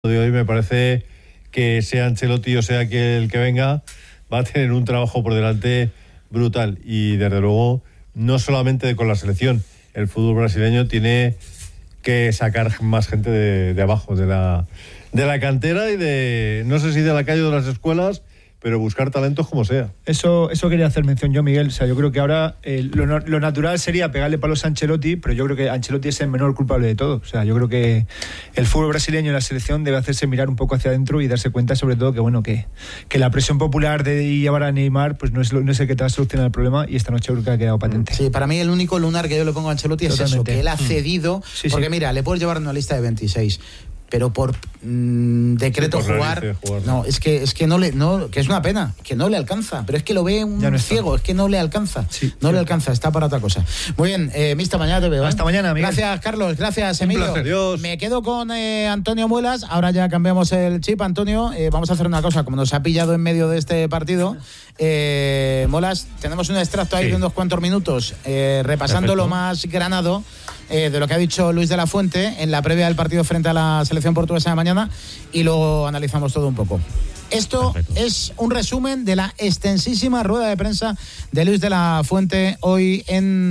de hoy me parece que sea Ancelotti o sea que el que venga va a tener un trabajo por delante brutal y desde luego no solamente con la selección, el fútbol brasileño tiene que sacar más gente de abajo, de la cantera y de, no sé si de la calle o de las escuelas, pero buscar talentos como sea. Eso quería hacer mención yo, Miguel. O sea, yo creo que ahora lo natural sería pegarle palos a Ancelotti, pero yo creo que Ancelotti es el menor culpable de todo. O sea, yo creo que el fútbol brasileño y la selección debe hacerse mirar un poco hacia adentro y darse cuenta, sobre todo, que la presión popular de llevar a Neymar pues no es el que te va a solucionar el problema, y esta noche creo que ha quedado patente. Sí, para mí el único lunar que yo le pongo a Ancelotti es eso, que él ha cedido, porque mira, le puedes llevar una lista de 26, pero por decreto jugar, no, es que que es una pena, que no le alcanza, pero es que lo ve un ciego, es que no le alcanza, le alcanza, está para otra cosa. Muy bien, Mista, mañana te veo. Hasta mañana, Miguel. Gracias, Carlos, gracias, Emilio. Adiós. Me quedo con Antonio Muelas, ahora ya cambiamos el chip, Antonio, vamos a hacer una cosa, como nos ha pillado en medio de este partido, Muelas, tenemos un extracto ahí de unos cuantos minutos, repasando lo más granado de lo que ha dicho Luis de la Fuente en la previa del partido frente a la selección portuguesa de mañana, y luego analizamos todo un poco. Esto es un resumen de la extensísima rueda de prensa de Luis de la Fuente hoy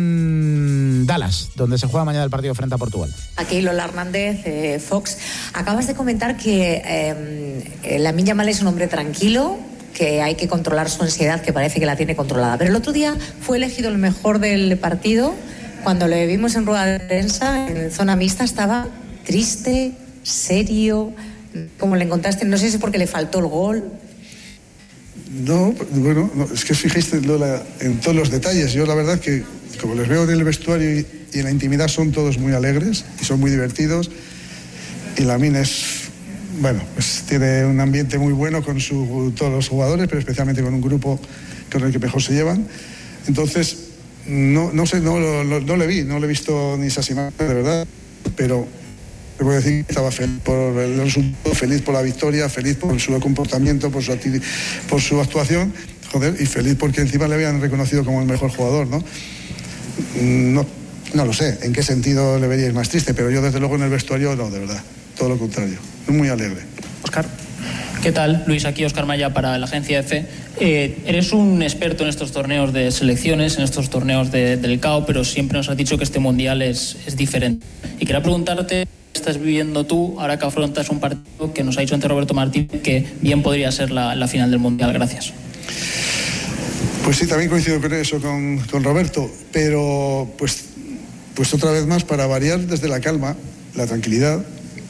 en Dallas, donde se juega mañana el partido frente a Portugal. Aquí Lola Hernández, Fox, acabas de comentar que Lamine Yamal es un hombre tranquilo, que hay que controlar su ansiedad, que parece que la tiene controlada, pero el otro día fue elegido el mejor del partido. Cuando le vimos en rueda de prensa, en zona mixta, estaba triste, serio. ¿Cómo le encontraste? No sé si es porque le faltó el gol. No, bueno, es que fijaste en todos los detalles. Yo la verdad que, como les veo en el vestuario y en la intimidad, son todos muy alegres y son muy divertidos. Y Lamine pues tiene un ambiente muy bueno con todos los jugadores, pero especialmente con un grupo con el que mejor se llevan. Entonces, no sé, no le vi, no le he visto ni esas imágenes, de verdad, pero te puedo decir que estaba feliz por el resultado, feliz por la victoria, feliz por su comportamiento, por su actuación, y feliz porque encima le habían reconocido como el mejor jugador, ¿no? No lo sé en qué sentido le veríais más triste, pero yo desde luego en el vestuario no, de verdad, todo lo contrario, muy alegre. Óscar. ¿Qué tal? Luis, aquí Óscar Maya para la agencia EFE. Eres un experto en estos torneos de selecciones, en estos torneos del CAO, pero siempre nos has dicho que este mundial es diferente. Y quería preguntarte, ¿qué estás viviendo tú ahora que afrontas un partido que nos ha dicho antes Roberto Martín que bien podría ser la final del mundial? Gracias. Pues sí, también coincido con eso, con Roberto, pero pues otra vez más, para variar desde la calma, la tranquilidad,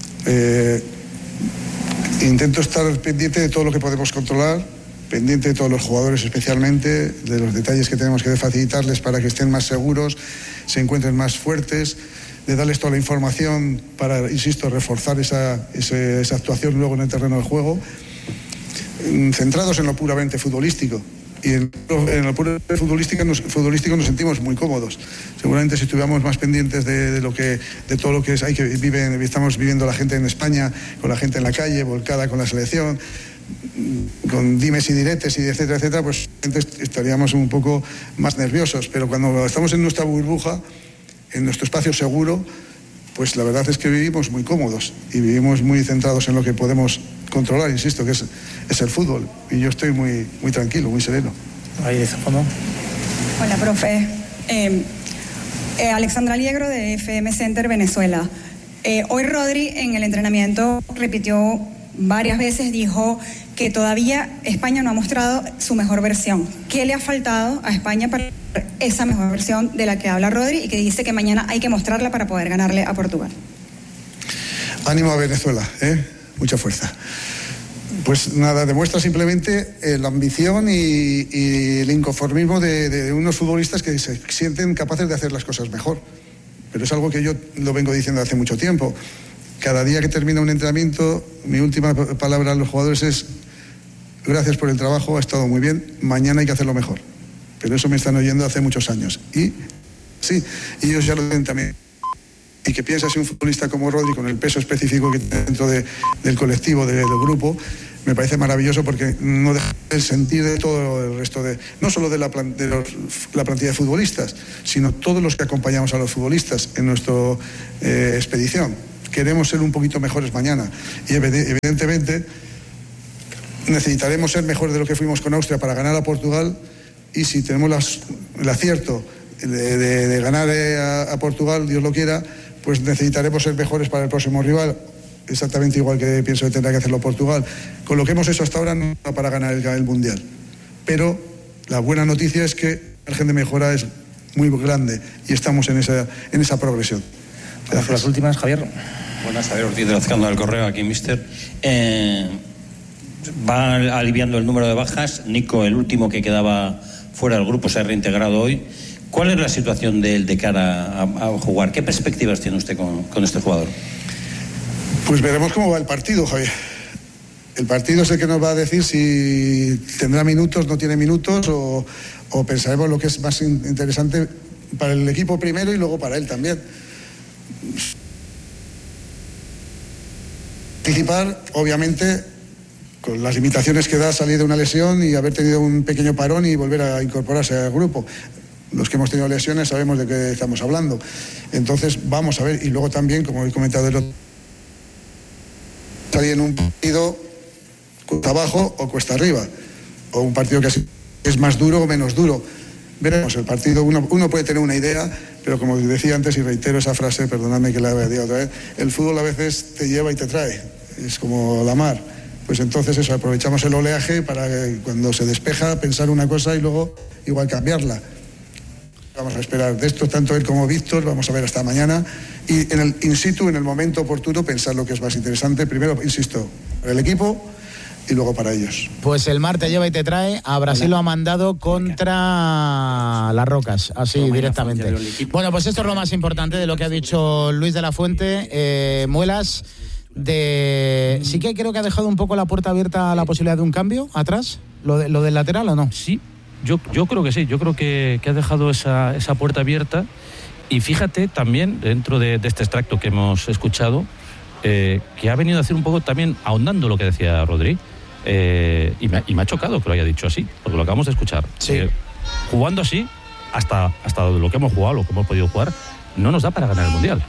intento estar pendiente de todo lo que podemos controlar, pendiente de todos los jugadores especialmente, de los detalles que tenemos que facilitarles para que estén más seguros, se encuentren más fuertes, de darles toda la información para, insisto, reforzar esa actuación luego en el terreno del juego, centrados en lo puramente futbolístico. Y en lo puramente futbolístico nos sentimos muy cómodos. Seguramente si estuviéramos más pendientes de todo lo que estamos viviendo la gente en España, con la gente en la calle, volcada con la selección, con dimes y diretes y etcétera, pues estaríamos un poco más nerviosos. Pero cuando estamos en nuestra burbuja, en nuestro espacio seguro, pues la verdad es que vivimos muy cómodos y vivimos muy centrados en lo que podemos controlar, insisto, que es el fútbol. Y yo estoy muy, muy tranquilo, muy sereno. Ahí dice, ¿cómo? Hola, profe. Alexandra Liegro de FM Center Venezuela. Hoy Rodri en el entrenamiento repitió varias veces, dijo que todavía España no ha mostrado su mejor versión. ¿Qué le ha faltado a España para esa mejor versión de la que habla Rodri y que dice que mañana hay que mostrarla para poder ganarle a Portugal? Ánimo a Venezuela, mucha fuerza. Pues nada, demuestra simplemente la ambición y el inconformismo de unos futbolistas que se sienten capaces de hacer las cosas mejor. Pero es algo que yo lo vengo diciendo hace mucho tiempo. Cada día que termina un entrenamiento, mi última palabra a los jugadores es: gracias por el trabajo, ha estado muy bien, mañana hay que hacerlo mejor. Pero eso me están oyendo hace muchos años. Y sí, ellos ya lo ven también. Y que piensa si un futbolista como Rodri, con el peso específico que tiene dentro del colectivo, del grupo, me parece maravilloso, porque no deja el sentir de todo el resto no solo de la plantilla de futbolistas, sino todos los que acompañamos a los futbolistas en nuestra expedición. queremos ser un poquito mejores mañana. Y evidentemente necesitaremos ser mejores de lo que fuimos con Austria para ganar a Portugal, y si tenemos el acierto de ganar a Portugal, Dios lo quiera, pues necesitaremos ser mejores para el próximo rival, exactamente igual que pienso que tendrá que hacerlo Portugal. Con lo que hemos hecho hasta ahora no para ganar el Mundial. Pero la buena noticia es que el margen de mejora es muy grande y estamos en esa progresión. Gracias. Las últimas, Javier. Buenas, Javier Ortiz de Lazcando del Correo, aquí, mister. Va aliviando el número de bajas. Nico, el último que quedaba fuera del grupo, se ha reintegrado hoy. ¿Cuál es la situación de él de cara a jugar? ¿Qué perspectivas tiene usted con este jugador? Pues veremos cómo va el partido, Javier. El partido es el que nos va a decir si tendrá minutos, no tiene minutos, o pensaremos lo que es más interesante para el equipo primero y luego para él también. Participar, obviamente, con las limitaciones que da salir de una lesión y haber tenido un pequeño parón y volver a incorporarse al grupo. Los que hemos tenido lesiones sabemos de qué estamos hablando. Entonces vamos a ver, y luego también, como he comentado el otro, salir en un partido cuesta abajo o cuesta arriba, o un partido que es más duro o menos duro. Veremos el partido, uno puede tener una idea, pero como decía antes y reitero esa frase, perdonadme que la he dicho otra vez, el fútbol a veces te lleva y te trae, es como la mar. Pues entonces eso, aprovechamos el oleaje para cuando se despeja pensar una cosa y luego igual cambiarla. Vamos a esperar de esto, tanto él como Víctor, vamos a ver hasta mañana, y en el in situ, en el momento oportuno, pensar lo que es más interesante, primero, insisto, para el equipo y luego para ellos. Pues el mar te lleva y te trae. A Brasil lo ha mandado contra las Rocas, así directamente. Bueno, pues esto es lo más importante de lo que ha dicho Luis de la Fuente. Muelas, sí que creo que ha dejado un poco la puerta abierta a la posibilidad de un cambio atrás, lo del lateral, ¿o no? Sí, yo creo que sí, yo creo que ha dejado esa puerta abierta. Y fíjate también, dentro de este extracto que hemos escuchado, que ha venido a hacer un poco también ahondando lo que decía Rodri, y me ha chocado que lo haya dicho así, porque lo acabamos de escuchar. Sí. Jugando así, hasta lo que hemos jugado, lo que hemos podido jugar, no nos da para ganar el Mundial.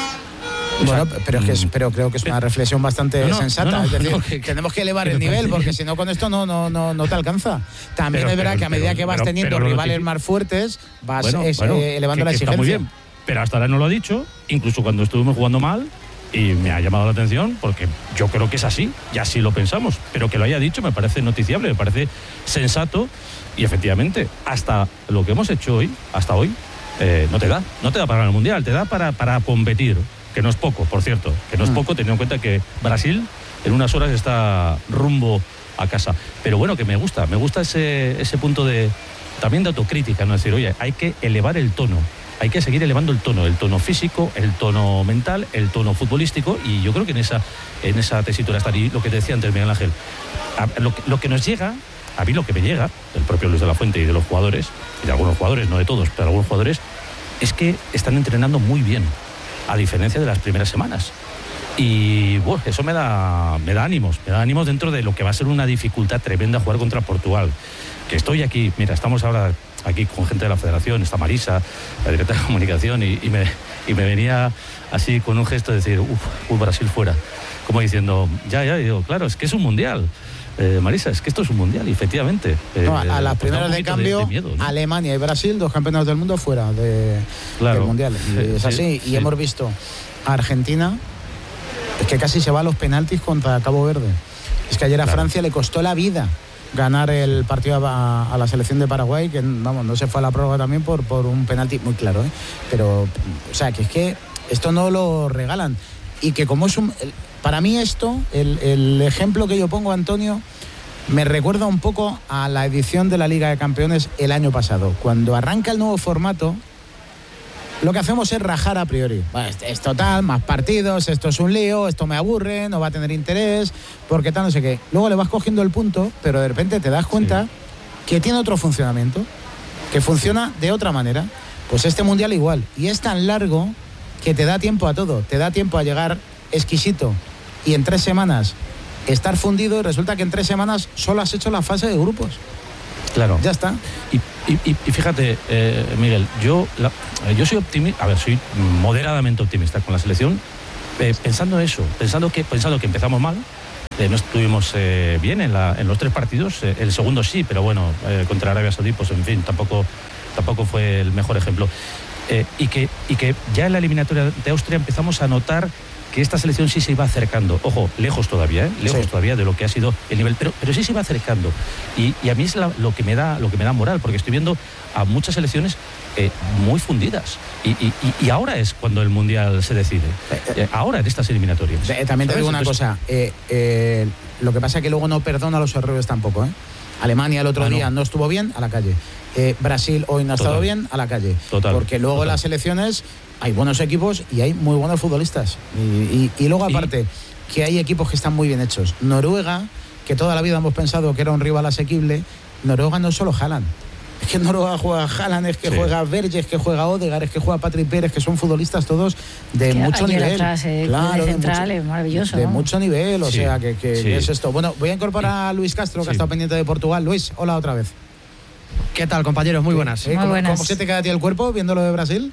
Bueno, pero creo que es una reflexión bastante sensata. Es decir, tenemos que elevar el nivel, porque si no, con esto no te alcanza. También es verdad que a medida que vas teniendo rivales más fuertes, vas elevando la exigencia. Está muy bien, pero hasta ahora no lo ha dicho, incluso cuando estuvimos jugando mal, y me ha llamado la atención, porque yo creo que es así, y así lo pensamos, pero que lo haya dicho me parece noticiable, me parece sensato, y efectivamente, hasta lo que hemos hecho hoy, hasta hoy, no te da para ganar el Mundial, te da para competir. Que no es poco, por cierto, que no es poco, teniendo en cuenta que Brasil en unas horas está rumbo a casa. Pero bueno, que me gusta ese punto también de autocrítica, ¿no? Es decir, oye, hay que elevar el tono, hay que seguir elevando el tono físico, el tono mental, el tono futbolístico, y yo creo que en esa tesitura está. Y lo que te decía antes, Miguel Ángel, lo que nos llega, a mí lo que me llega, del propio Luis de la Fuente y de los jugadores, y de algunos jugadores, no de todos, pero de algunos jugadores, es que están entrenando muy bien, a diferencia de las primeras semanas. Y bueno, eso me da ánimos dentro de lo que va a ser una dificultad tremenda jugar contra Portugal. Que estoy aquí, mira, estamos ahora aquí con gente de la Federación, está Marisa, la directora de comunicación, y me venía así con un gesto de decir, Brasil fuera. Como diciendo, ya, digo, claro, es que es un mundial. Marisa, es que esto es un mundial, y efectivamente. A las primeras de cambio, de miedo, ¿no? Alemania y Brasil, 2 campeones del mundo fuera del mundial. Es así, y hemos visto a Argentina, es que casi se va a los penaltis contra Cabo Verde. Es que ayer a Francia le costó la vida ganar el partido a la selección de Paraguay, que no se fue a la prórroga también por un penalti muy claro, pero, o sea, que es que esto no lo regalan, y que como es para mí esto, el ejemplo que yo pongo, Antonio, me recuerda un poco a la edición de la Liga de Campeones el año pasado. Cuando arranca el nuevo formato, lo que hacemos es rajar a priori. Es total, más partidos, esto es un lío, esto me aburre, no va a tener interés, porque tal, no sé qué. Luego le vas cogiendo el punto, pero de repente te das cuenta que tiene otro funcionamiento, que funciona de otra manera. Pues este Mundial igual. Y es tan largo que te da tiempo a todo. Te da tiempo a llegar exquisito y en 3 semanas estar fundido, y resulta que en 3 semanas solo has hecho la fase de grupos. Claro. Ya está. Y fíjate, Miguel, yo soy optimista, soy moderadamente optimista con la selección, pensando eso, pensando que empezamos mal. No estuvimos bien en los 3 partidos, el segundo sí, pero bueno, contra Arabia Saudí, pues en fin, tampoco fue el mejor ejemplo. Y que ya en la eliminatoria de Austria empezamos a notar que esta selección sí se iba acercando. Ojo, lejos todavía, todavía de lo que ha sido el nivel, pero sí se iba acercando. Y a mí es lo que me da moral, porque estoy viendo a muchas selecciones muy fundidas. Y ahora es cuando el Mundial se decide. Ahora en estas eliminatorias. También te digo una cosa. Lo que pasa es que luego no perdona los errores tampoco. Alemania el otro día no estuvo bien, a la calle. Brasil hoy no ha estado bien, a la calle. Porque luego en las selecciones hay buenos equipos y hay muy buenos futbolistas. Y luego aparte, que hay equipos que están muy bien hechos. Noruega, que toda la vida hemos pensado que era un rival asequible, Noruega no es solo Haaland. Es que en Noruega juega Haaland, es que juega Berge, es que juega Odegaard, es que juega Patrick Pérez, que son futbolistas todos de mucho nivel. Claro, de central, es maravilloso. De mucho nivel, o sea, que es esto. Bueno, voy a incorporar a Luis Castro, que ha estado pendiente de Portugal. Luis, hola otra vez. ¿Qué tal, compañeros? Muy buenas. Muy buenas. ¿Cómo se te queda a ti el cuerpo viendo lo de Brasil?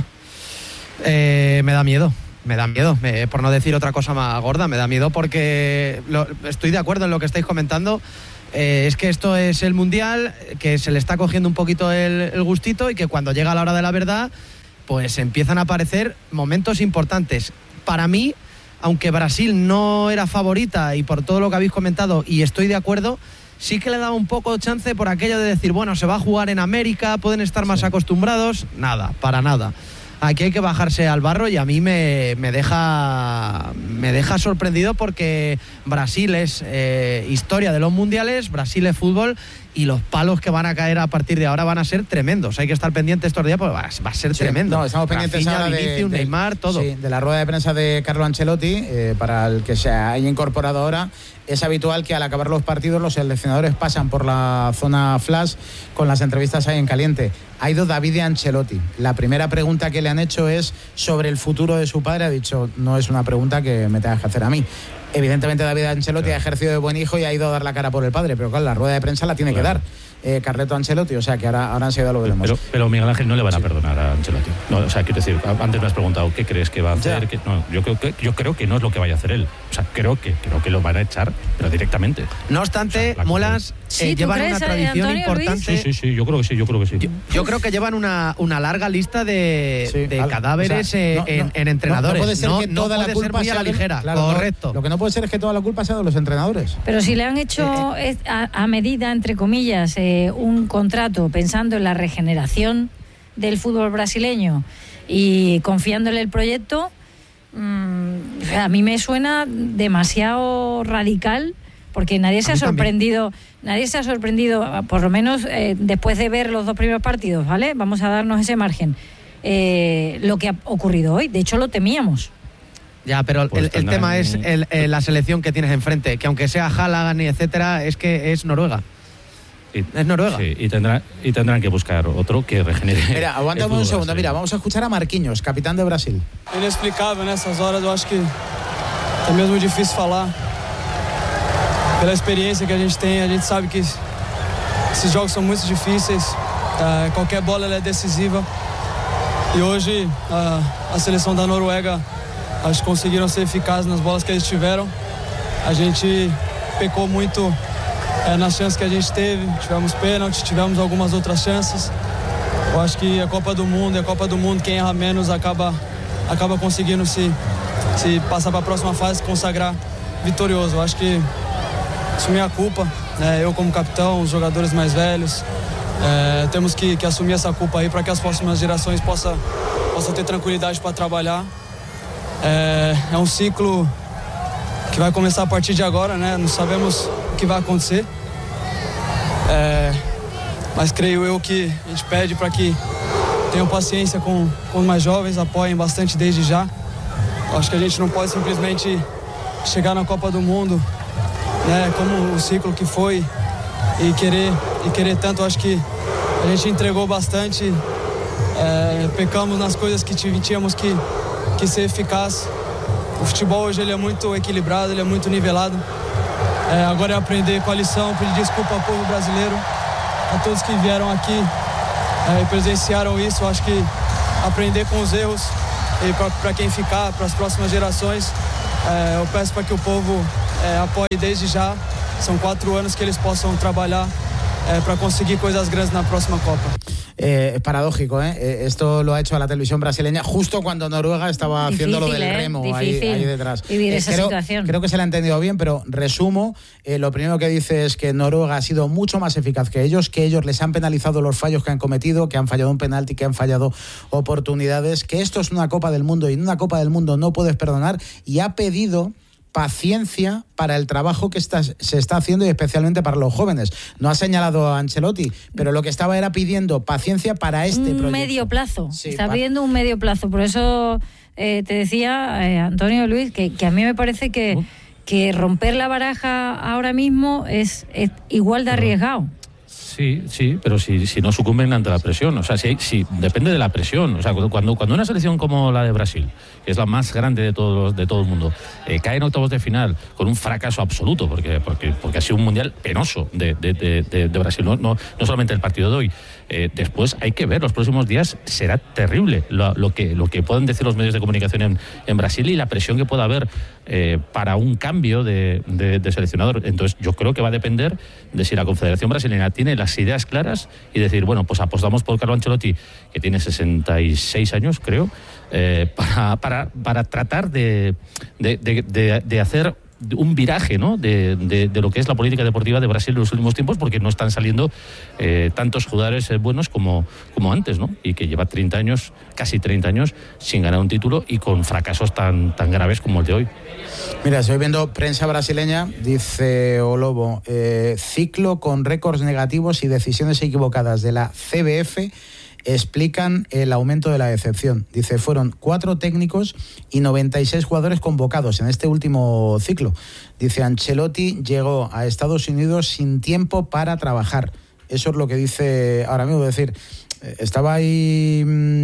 Me da miedo, por no decir otra cosa más gorda, me da miedo porque estoy de acuerdo en lo que estáis comentando. Es que esto es el Mundial, que se le está cogiendo un poquito el gustito y que cuando llega la hora de la verdad, pues empiezan a aparecer momentos importantes. Para mí, aunque Brasil no era favorita y por todo lo que habéis comentado, y estoy de acuerdo, sí que le daba un poco de chance por aquello de decir, bueno, se va a jugar en América, pueden estar más acostumbrados. Nada, para nada. Aquí hay que bajarse al barro y a mí me deja sorprendido porque Brasil es historia de los mundiales, Brasil es fútbol y los palos que van a caer a partir de ahora van a ser tremendos. Hay que estar pendientes estos días porque va a ser tremendo. No, estamos pendientes ahora de Neymar, todo. Sí, de la rueda de prensa de Carlo Ancelotti, para el que se haya incorporado ahora. Es habitual que al acabar los partidos los seleccionadores pasan por la zona flash con las entrevistas ahí en caliente. Ha ido David Ancelotti. La primera pregunta que le han hecho es sobre el futuro de su padre. Ha dicho, no es una pregunta que me tengas que hacer a mí. Evidentemente David Ancelotti ha ejercido de buen hijo y ha ido a dar la cara por el padre, pero claro, la rueda de prensa la tiene que dar Carleto Ancelotti, o sea que ahora han sido lo veremos. Pero Miguel Ángel no le van a perdonar a Ancelotti. No, o sea, quiero decir, antes me has preguntado qué crees que va a hacer. Yo creo que no es lo que vaya a hacer él. O sea, creo que lo van a echar, pero directamente. No obstante, Molas llevan una tradición Antonio, importante. Sí, yo creo que sí. Yo creo que llevan una larga lista de cadáveres en entrenadores. No puede ser que toda la culpa sea a la ligera. Claro, correcto. Lo que no puede ser es que toda la culpa sea de los entrenadores. Pero si le han hecho a medida, entre comillas, un contrato pensando en la regeneración del fútbol brasileño y confiándole el proyecto, a mí me suena demasiado radical, porque nadie se ha sorprendido, por lo menos después de ver los 2 primeros partidos, ¿vale? Vamos a darnos ese margen. Lo que ha ocurrido hoy, de hecho lo temíamos. Ya, pero pues el tema es la selección que tienes enfrente, que aunque sea Haaland y etcétera, es que es Noruega. Es Noruega. Sí, y tendrán que buscar otro que regenere. Mira, aguántame un segundo. Mira, vamos a escuchar a Marquinhos, capitán de Brasil. Inexplicável nessas horas, eu acho que é mesmo difícil falar. Pela experiência que a gente sabe que esses jogos são muito difíceis. Qualquer bola ela é decisiva. E hoje a seleção da Noruega, acho que conseguiram ser eficazes nas bolas que eles tiveram. A gente pecou muito nas chances que a gente teve, tivemos pênalti, tivemos algumas outras chances. Eu acho que a Copa do Mundo, quem erra menos acaba conseguindo se passar para a próxima fase, consagrar vitorioso. Eu acho que isso é minha culpa, né? Eu como capitão, os jogadores mais velhos, temos que assumir essa culpa aí para que as próximas gerações possam ter tranquilidade para trabalhar. É um ciclo que vai começar a partir de agora, né? Não sabemos o que vai acontecer. Mas creio eu que a gente pede para que tenham paciência com os mais jovens, apoiem bastante desde já. Acho que a gente não pode simplesmente chegar na Copa do Mundo, né, como o ciclo que foi e querer tanto. Acho que a gente entregou bastante, pecamos nas coisas que tínhamos que ser eficaz. O futebol hoje ele é muito equilibrado, ele é muito nivelado. Agora é aprender com a lição, pedir desculpa ao povo brasileiro, a todos que vieram aqui e presenciaram isso. Acho que aprender com os erros e para quem ficar, para as próximas gerações. Eu peço para que o povo apoie desde já. São 4 anos que eles possam trabalhar para conseguir coisas grandes na próxima Copa. Es paradójico, ¿eh? Esto lo ha hecho a la televisión brasileña justo cuando Noruega estaba haciendo lo del remo ahí detrás. Vivir esa situación. Creo que se la ha entendido bien, pero resumo. Lo primero que dice es que Noruega ha sido mucho más eficaz que ellos les han penalizado los fallos que han cometido, que han fallado un penalti, que han fallado oportunidades, que esto es una Copa del Mundo y en una Copa del Mundo no puedes perdonar, y ha pedido paciencia para el trabajo que se está haciendo y especialmente para los jóvenes. No ha señalado a Ancelotti, pero lo que estaba era pidiendo paciencia para este proyecto. Un medio plazo. Sí, está pidiendo un medio plazo. Por eso te decía, Antonio, Luis, que a mí me parece que romper la baraja ahora mismo es igual de arriesgado. Sí, pero si no sucumben ante la presión, o sea, si depende de la presión, o sea, cuando una selección como la de Brasil, que es la más grande de todo el mundo, cae en octavos de final con un fracaso absoluto, porque ha sido un mundial penoso de Brasil, no solamente el partido de hoy. Después hay que ver, los próximos días será terrible lo que puedan decir los medios de comunicación en Brasil y la presión que pueda haber para un cambio de seleccionador. Entonces yo creo que va a depender de si la Confederación Brasileña tiene las ideas claras y decir, bueno, pues apostamos por Carlo Ancelotti, que tiene 66 años, creo, para tratar de hacer un viraje, ¿no?, de lo que es la política deportiva de Brasil en los últimos tiempos, porque no están saliendo tantos jugadores buenos como antes, ¿no?, y que lleva 30 años, casi 30 años, sin ganar un título y con fracasos tan graves como el de hoy. Mira, estoy viendo prensa brasileña, dice Olobo, ciclo con récords negativos y decisiones equivocadas de la CBF explican el aumento de la decepción. Dice, fueron 4 técnicos y 96 jugadores convocados en este último ciclo. Dice, Ancelotti llegó a Estados Unidos sin tiempo para trabajar. Eso es lo que dice ahora mismo. Es decir, estaba ahí,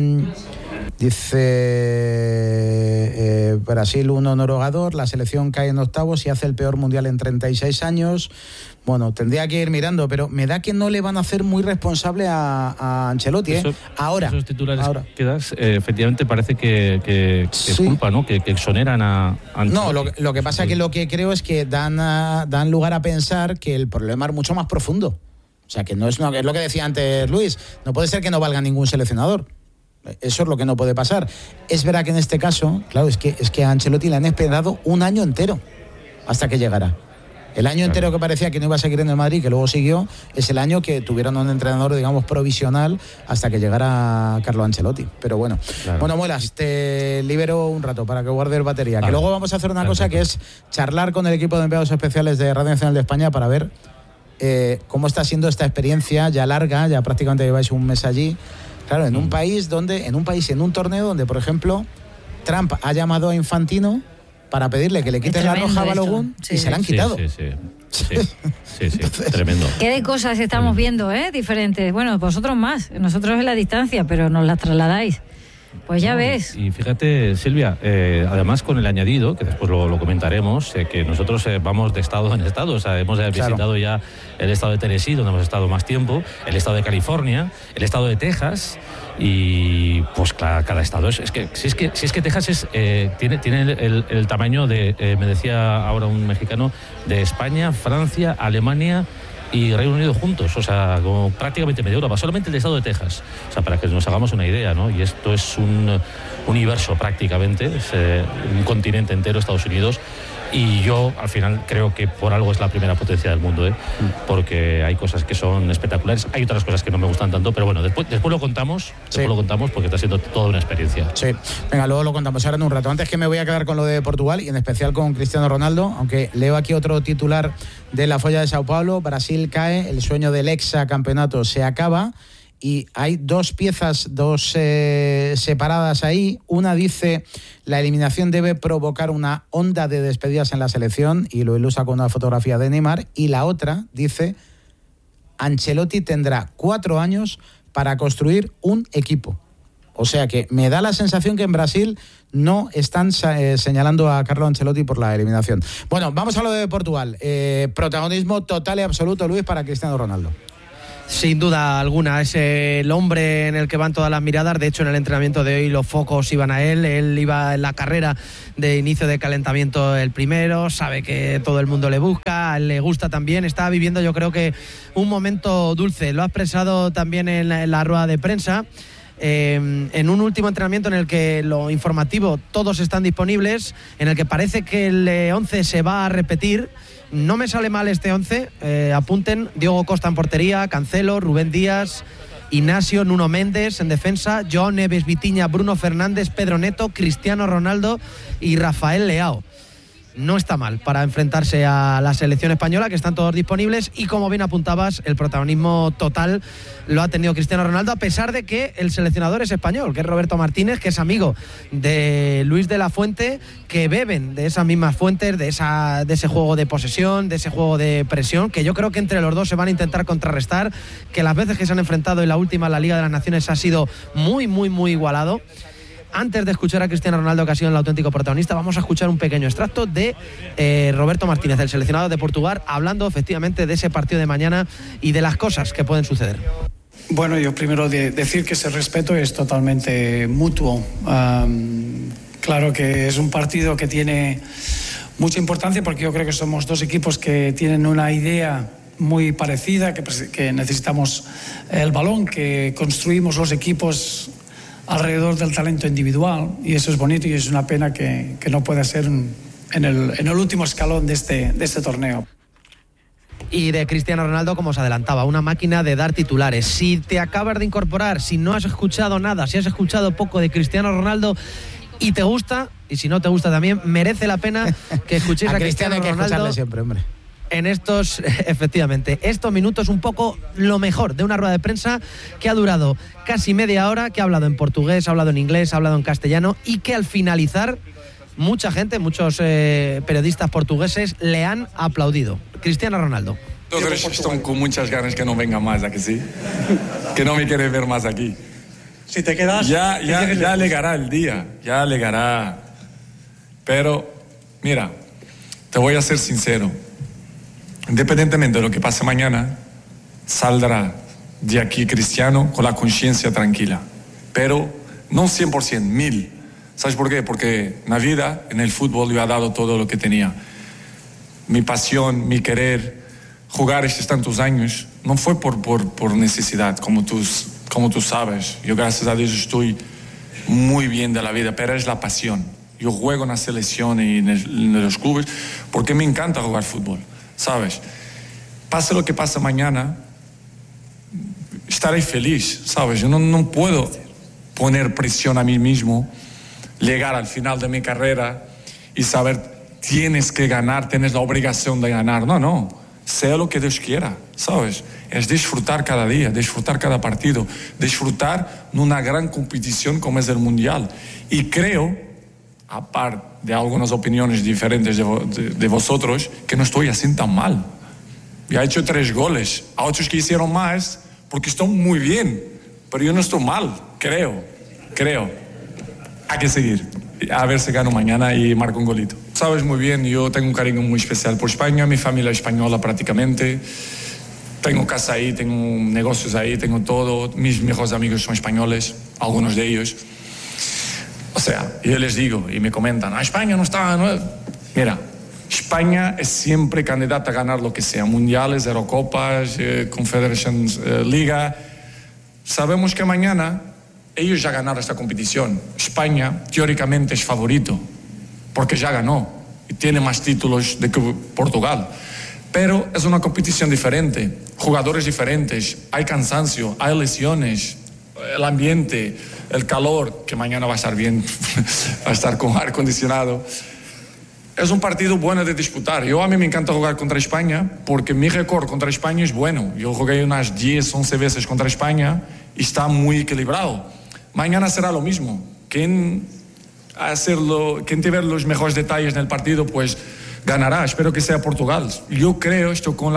dice, Brasil 1, Noruega 2, la selección cae en octavos y hace el peor mundial en 36 años. Bueno, tendría que ir mirando, pero me da que no le van a hacer muy responsable a Ancelotti, ¿eh? Esos titulares que das, efectivamente parece que sí, es culpa, ¿no?, que exoneran a Ancelotti. No, lo que pasa es que lo que creo es que dan lugar a pensar que el problema es mucho más profundo. O sea, que no es lo que decía antes Luis, no puede ser que no valga ningún seleccionador. Eso es lo que no puede pasar. Es verdad que en este caso, claro, es que a Ancelotti le han esperado un año entero hasta que llegara. El año entero que parecía que no iba a seguir en el Madrid, que luego siguió, es el año que tuvieron un entrenador, digamos, provisional hasta que llegara Carlo Ancelotti. Pero bueno, Bueno, Muelas, te libero un rato para que guardes batería. Que luego vamos a hacer una cosa que es charlar con el equipo de enviados especiales de Radio Nacional de España para ver cómo está siendo esta experiencia ya larga, ya prácticamente lleváis un mes allí. Claro, en un país en un torneo donde, por ejemplo, Trump ha llamado a Infantino para pedirle que le quiten la roja a Balogun y se la han quitado. Sí, tremendo. ¿Qué de cosas estamos viendo, diferentes? Bueno, vosotros más, nosotros en la distancia, pero nos las trasladáis. Pues ya ves. Y fíjate, Silvia, además con el añadido, que después lo comentaremos, que nosotros vamos de estado en estado. O sea, hemos visitado ya el estado de Tennessee, donde hemos estado más tiempo, el estado de California, el estado de Texas, y pues cada estado si es que Texas tiene el tamaño de, me decía ahora un mexicano, de España, Francia, Alemania y Reino Unido juntos, o sea, como prácticamente media Europa, solamente el estado de Texas, o sea, para que nos hagamos una idea, ¿no? Y esto es un universo prácticamente, es un continente entero, Estados Unidos, y yo al final creo que por algo es la primera potencia del mundo, porque hay cosas que son espectaculares, hay otras cosas que no me gustan tanto, pero bueno, después lo contamos, porque está siendo toda una experiencia. Sí, venga, luego lo contamos ahora en un rato. Antes que me voy a quedar con lo de Portugal y en especial con Cristiano Ronaldo, aunque leo aquí otro titular de La Folha de Sao Paulo: Brasil cae, el sueño del hexacampeonato se acaba. Y hay 2 piezas, separadas ahí. Una dice, la eliminación debe provocar una onda de despedidas en la selección, y lo ilustra con una fotografía de Neymar. Y la otra dice, Ancelotti tendrá 4 años para construir un equipo. O sea que me da la sensación que en Brasil no están señalando a Carlo Ancelotti por la eliminación. Bueno, vamos a lo de Portugal. Protagonismo total y absoluto, Luis, para Cristiano Ronaldo. Sin duda alguna, es el hombre en el que van todas las miradas. De hecho, en el entrenamiento de hoy los focos iban a él. Él iba en la carrera de inicio de calentamiento el primero. Sabe que todo el mundo le busca, a él le gusta también. Está viviendo, yo creo que, un momento dulce. Lo ha expresado también en la rueda de prensa. En un último entrenamiento en el que lo informativo todos están disponibles, en el que parece que el 11 se va a repetir. No me sale mal este 11, apunten: Diogo Costa en portería, Cancelo, Rubén Díaz, Ignacio, Nuno Méndez en defensa, Joao Neves, Vitinha, Bruno Fernández, Pedro Neto, Cristiano Ronaldo y Rafael Leao. No está mal para enfrentarse a la selección española, que están todos disponibles, y como bien apuntabas, el protagonismo total lo ha tenido Cristiano Ronaldo, a pesar de que el seleccionador es español, que es Roberto Martínez, que es amigo de Luis de la Fuente, que beben de esas mismas fuentes, de ese juego de posesión, de ese juego de presión, que yo creo que entre los dos se van a intentar contrarrestar, que las veces que se han enfrentado en la última, la Liga de las Naciones, ha sido muy, muy, muy igualado. Antes de escuchar a Cristiano Ronaldo, que ha sido el auténtico protagonista, vamos a escuchar un pequeño extracto de Roberto Martínez, el seleccionado de Portugal, hablando efectivamente de ese partido de mañana y de las cosas que pueden suceder. Bueno, yo primero decir que ese respeto es totalmente mutuo. Claro que es un partido que tiene mucha importancia, porque yo creo que somos dos equipos que tienen una idea muy parecida, que necesitamos el balón, que construimos los equipos alrededor del talento individual, y eso es bonito, y es una pena que no pueda ser en el último escalón de este torneo. Y de Cristiano Ronaldo, como os adelantaba, una máquina de dar titulares. Si te acabas de incorporar, si no has escuchado nada, si has escuchado poco de Cristiano Ronaldo y te gusta, y si no te gusta también, merece la pena que escuchéis a Cristiano Ronaldo siempre, hombre. En estos, efectivamente, estos minutos, un poco lo mejor de una rueda de prensa que ha durado casi media hora, que ha hablado en portugués, ha hablado en inglés, ha hablado en castellano, y que al finalizar mucha gente, muchos periodistas portugueses le han aplaudido. Cristiano Ronaldo. Todos están con muchas ganas que no venga más, ¿a que sí? Que no me quiere ver más aquí. Si te quedas... Ya llegará el día, ya llegará. Pero, mira, te voy a ser sincero. Independientemente de lo que pase mañana, saldrá de aquí Cristiano con la conciencia tranquila. Pero no 100%, 1000%. ¿Sabes por qué? Porque en la vida, en el fútbol, yo he dado todo lo que tenía. Mi pasión, mi querer, jugar estos tantos años, no fue por necesidad, como tú sabes. Yo, gracias a Dios, estoy muy bien de la vida, pero es la pasión. Yo juego en la selección y en los clubes porque me encanta jugar fútbol. ¿Sabes? Pase lo que pase mañana, estaré feliz, ¿sabes? Yo no puedo poner presión a mí mismo, llegar al final de mi carrera y saber, tienes que ganar, tienes la obligación de ganar. No, sea lo que Dios quiera, ¿sabes? Es disfrutar cada día, disfrutar cada partido, disfrutar en una gran competición como es el Mundial. Y creo, aparte de algunas opiniones diferentes de vosotros, que no estoy así tan mal. Ya he hecho 3 goles, a otros que hicieron más, porque están muy bien, pero yo no estoy mal, creo. Hay que seguir, a ver si gano mañana y marco un golito. Sabes muy bien, yo tengo un cariño muy especial por España, mi familia es española prácticamente, tengo casa ahí, tengo negocios ahí, tengo todo, mis mejores amigos son españoles, algunos de ellos. O sea, yo les digo y me comentan, España no está... No. Mira, España es siempre candidata a ganar lo que sea, mundiales, Eurocopas, Confederations Liga. Sabemos que mañana ellos ya ganaron esta competición. España teóricamente es favorito, porque ya ganó y tiene más títulos que Portugal. Pero es una competición diferente, jugadores diferentes, hay cansancio, hay lesiones, el ambiente, el calor, que mañana va a estar bien, va a estar con aire acondicionado. Es un partido bueno de disputar. A mí me encanta jugar contra España porque mi récord contra España es bueno. Yo jugué unas 10, 11 veces contra España y está muy equilibrado. Mañana será lo mismo. Quien tiver los mejores detalles en el partido, pues ganará. Espero que sea Portugal. Yo creo, esto con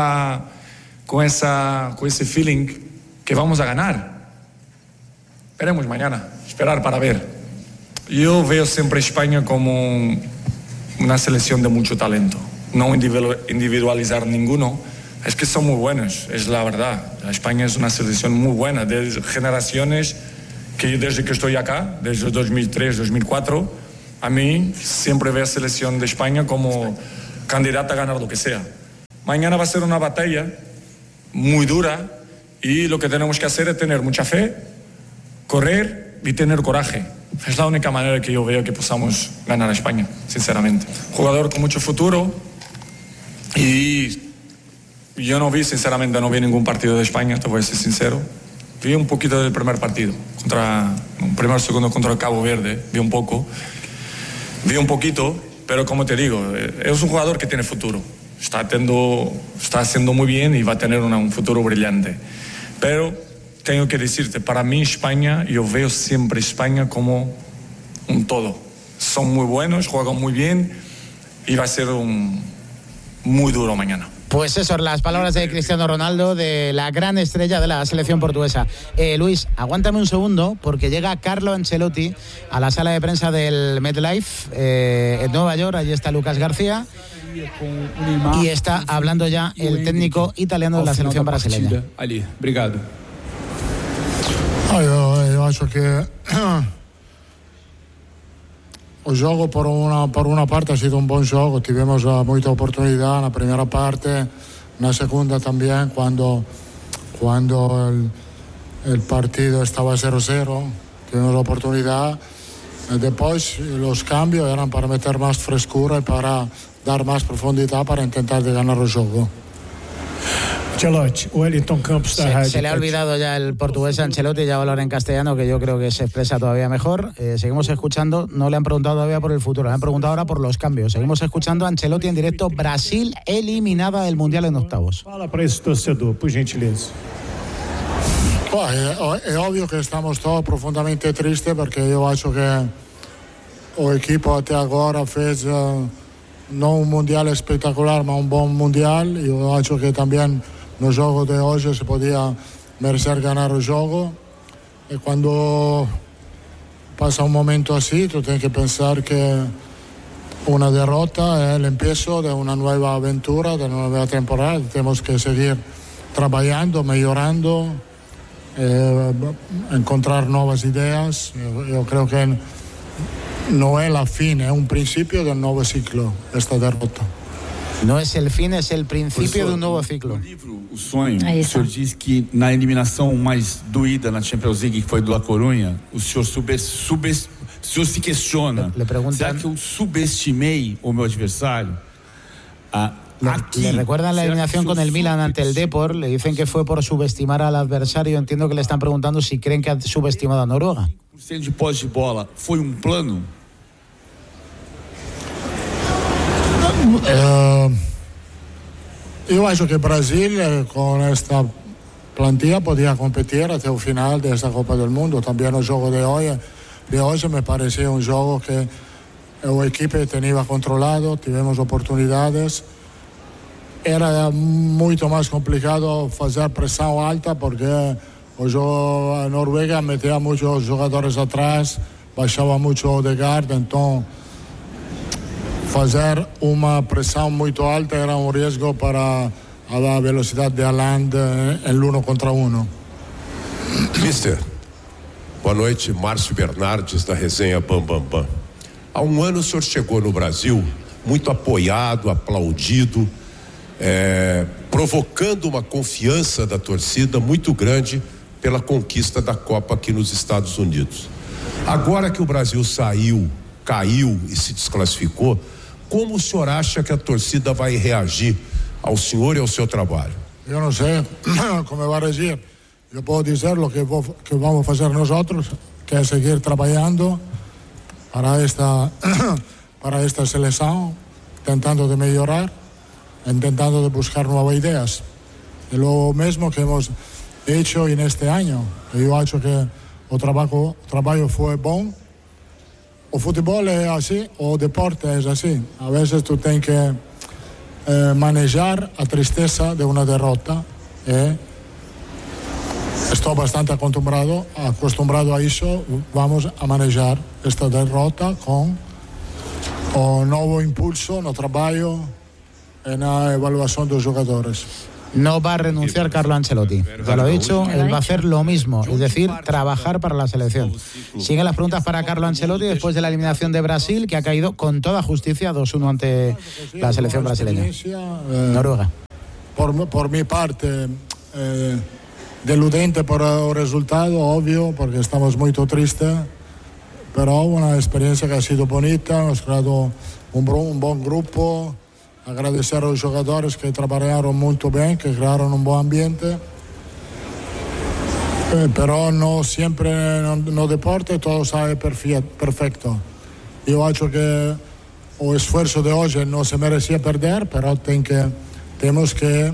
ese feeling, que vamos a ganar. Veremos mañana, esperar para ver. Yo veo siempre a España como una selección de mucho talento. No individualizar ninguno, es que son muy buenos, es la verdad. España es una selección muy buena, de generaciones que desde que estoy acá, desde 2003, 2004, a mí siempre veo a selección de España como candidata a ganar lo que sea. Mañana va a ser una batalla muy dura y lo que tenemos que hacer es tener mucha fe, correr y tener coraje. Es la única manera que yo veo que podamos ganar a España, sinceramente. Jugador con mucho futuro y yo no vi, sinceramente, no vi ningún partido de España, te voy a ser sincero. Vi un poquito del primer partido, segundo contra el Cabo Verde, vi un poquito, pero como te digo, es un jugador que tiene futuro. Está haciendo muy bien y va a tener un futuro brillante. Pero tengo que decirte, para mí España, yo veo siempre España como un todo. Son muy buenos, juegan muy bien y va a ser muy duro mañana. Pues eso, las palabras de Cristiano Ronaldo, de la gran estrella de la selección portuguesa. Luis, aguántame un segundo, porque llega Carlo Ancelotti a la sala de prensa del MetLife en Nueva York. Allí está Lucas García y está hablando ya el técnico italiano de la selección brasileña. Ali, obrigado. Io acho che il gioco per una parte ha sido un buon gioco, tuvimos mucha oportunidad en la primera parte, en la segunda también, cuando el partido estaba 0-0, tuvimos la oportunidad. Después los cambios eran para meter más frescura y para dar más profundidad para intentar de ganar el juego. Ancelotti, Wellington Campos. Se le ha olvidado ya el portugués Ancelotti, ya va a hablar en castellano, que yo creo que se expresa todavía mejor. Seguimos escuchando, no le han preguntado todavía por el futuro, le han preguntado ahora por los cambios. Seguimos escuchando a Ancelotti en directo. Brasil eliminada del Mundial en octavos. Fala para esse torcedor, por gentileza. Es obvio que estamos todos profundamente tristes porque yo acho que el equipo hasta ahora fez no un mundial espectacular, pero un buen mundial. Yo acho que también no juego de hoy se podía merecer ganar el juego. Y cuando pasa un momento así, tú tienes que pensar que una derrota es el empiezo de una nueva aventura, de una nueva temporada. Tenemos que seguir trabajando, mejorando, encontrar nuevas ideas. Yo creo que no es la fin, es un principio del nuevo ciclo, esta derrota. No es el fin, es el principio de un nuevo ciclo. No livro O Sonho, o senhor diz que na eliminação mais doída na Champions League, que foi do La Coruña, o senhor se questiona, será que eu subestimei o meu adversário? Le recuerdan la eliminación con el Milan ante el Depor, le dicen que fue por subestimar al adversario. Entiendo que le están preguntando si creen que ha subestimado a Noruega. O de posse de bola foi plano? Yo acho que Brasil con esta plantilla podía competir hasta el final de esta Copa del Mundo. También el juego de hoy me parecía un juego que el equipo tenía controlado, tuvimos oportunidades. Era mucho más complicado hacer presión alta porque Noruega metía muchos jugadores atrás, bajaba mucho Odegaard, entonces hacer una presión muy alta era un riesgo para la velocidad de Haaland en el 1 contra 1. Mister, boa noite, Márcio Bernardes da resenha Bam Bam Bam. Há um ano o senhor chegou no Brasil muito apoiado, aplaudido, provocando uma confiança da torcida muito grande pela conquista da Copa aqui nos Estados Unidos. Agora que o Brasil caiu e se desclassificou, como o senhor acha que a torcida vai reagir ao senhor e ao seu trabalho? Eu não sei como vai reagir. Eu posso dizer o que vamos fazer nós, que é seguir trabalhando para esta seleção, tentando de melhorar, tentando de buscar novas ideias. É o mesmo que hemos hecho neste ano. Eu acho que o trabalho foi bom. O futebol é assim, o deporte é assim. A vezes tu tens que manejar a tristeza de uma derrota. Estou bastante acostumbrado a isso. Vamos a manejar esta derrota com o novo impulso no trabalho e na avaliação dos jogadores. No va a renunciar Carlo Ancelotti. Ya lo he dicho, él va a hacer lo mismo, es decir, trabajar para la selección. Siguen las preguntas para Carlo Ancelotti después de la eliminación de Brasil, que ha caído con toda justicia 2-1 ante la selección brasileña. Noruega. Por mi parte, deludente por el resultado, obvio, porque estamos muy tristes, pero una experiencia que ha sido bonita, hemos creado un buen grupo. Agradecer a los jugadores que trabajaron muy bien, que crearon un buen ambiente. Pero no siempre no deporte todo sale perfecto. Yo creo que el esfuerzo de hoy no se merecía perder, pero tenemos que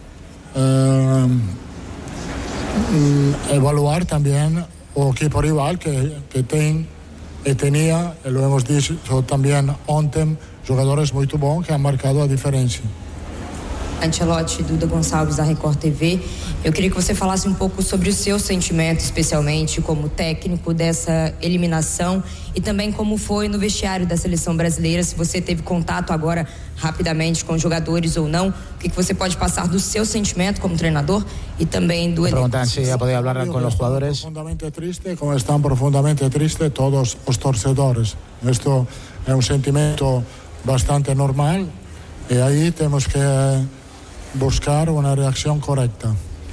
evaluar también el equipo rival que tenía, y lo hemos dicho también antes, jogadores muito bons que han marcado a diferença. Ancelotti, Duda Gonçalves, da Record TV. Eu queria que você falasse pouco sobre o seu sentimento, especialmente como técnico dessa eliminação e também como foi no vestiário da seleção brasileira, se você teve contato agora rapidamente com os jogadores ou não, o que você pode passar do seu sentimento como treinador e também do elenco. Preguntan si ya podía hablar con los jugadores. Profundamente triste, como están profundamente tristes todos los torcedores. Esto es un sentimiento bastante normal y ahí tenemos que buscar una reacción correcta.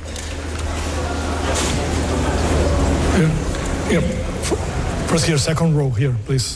First here, second row here, please.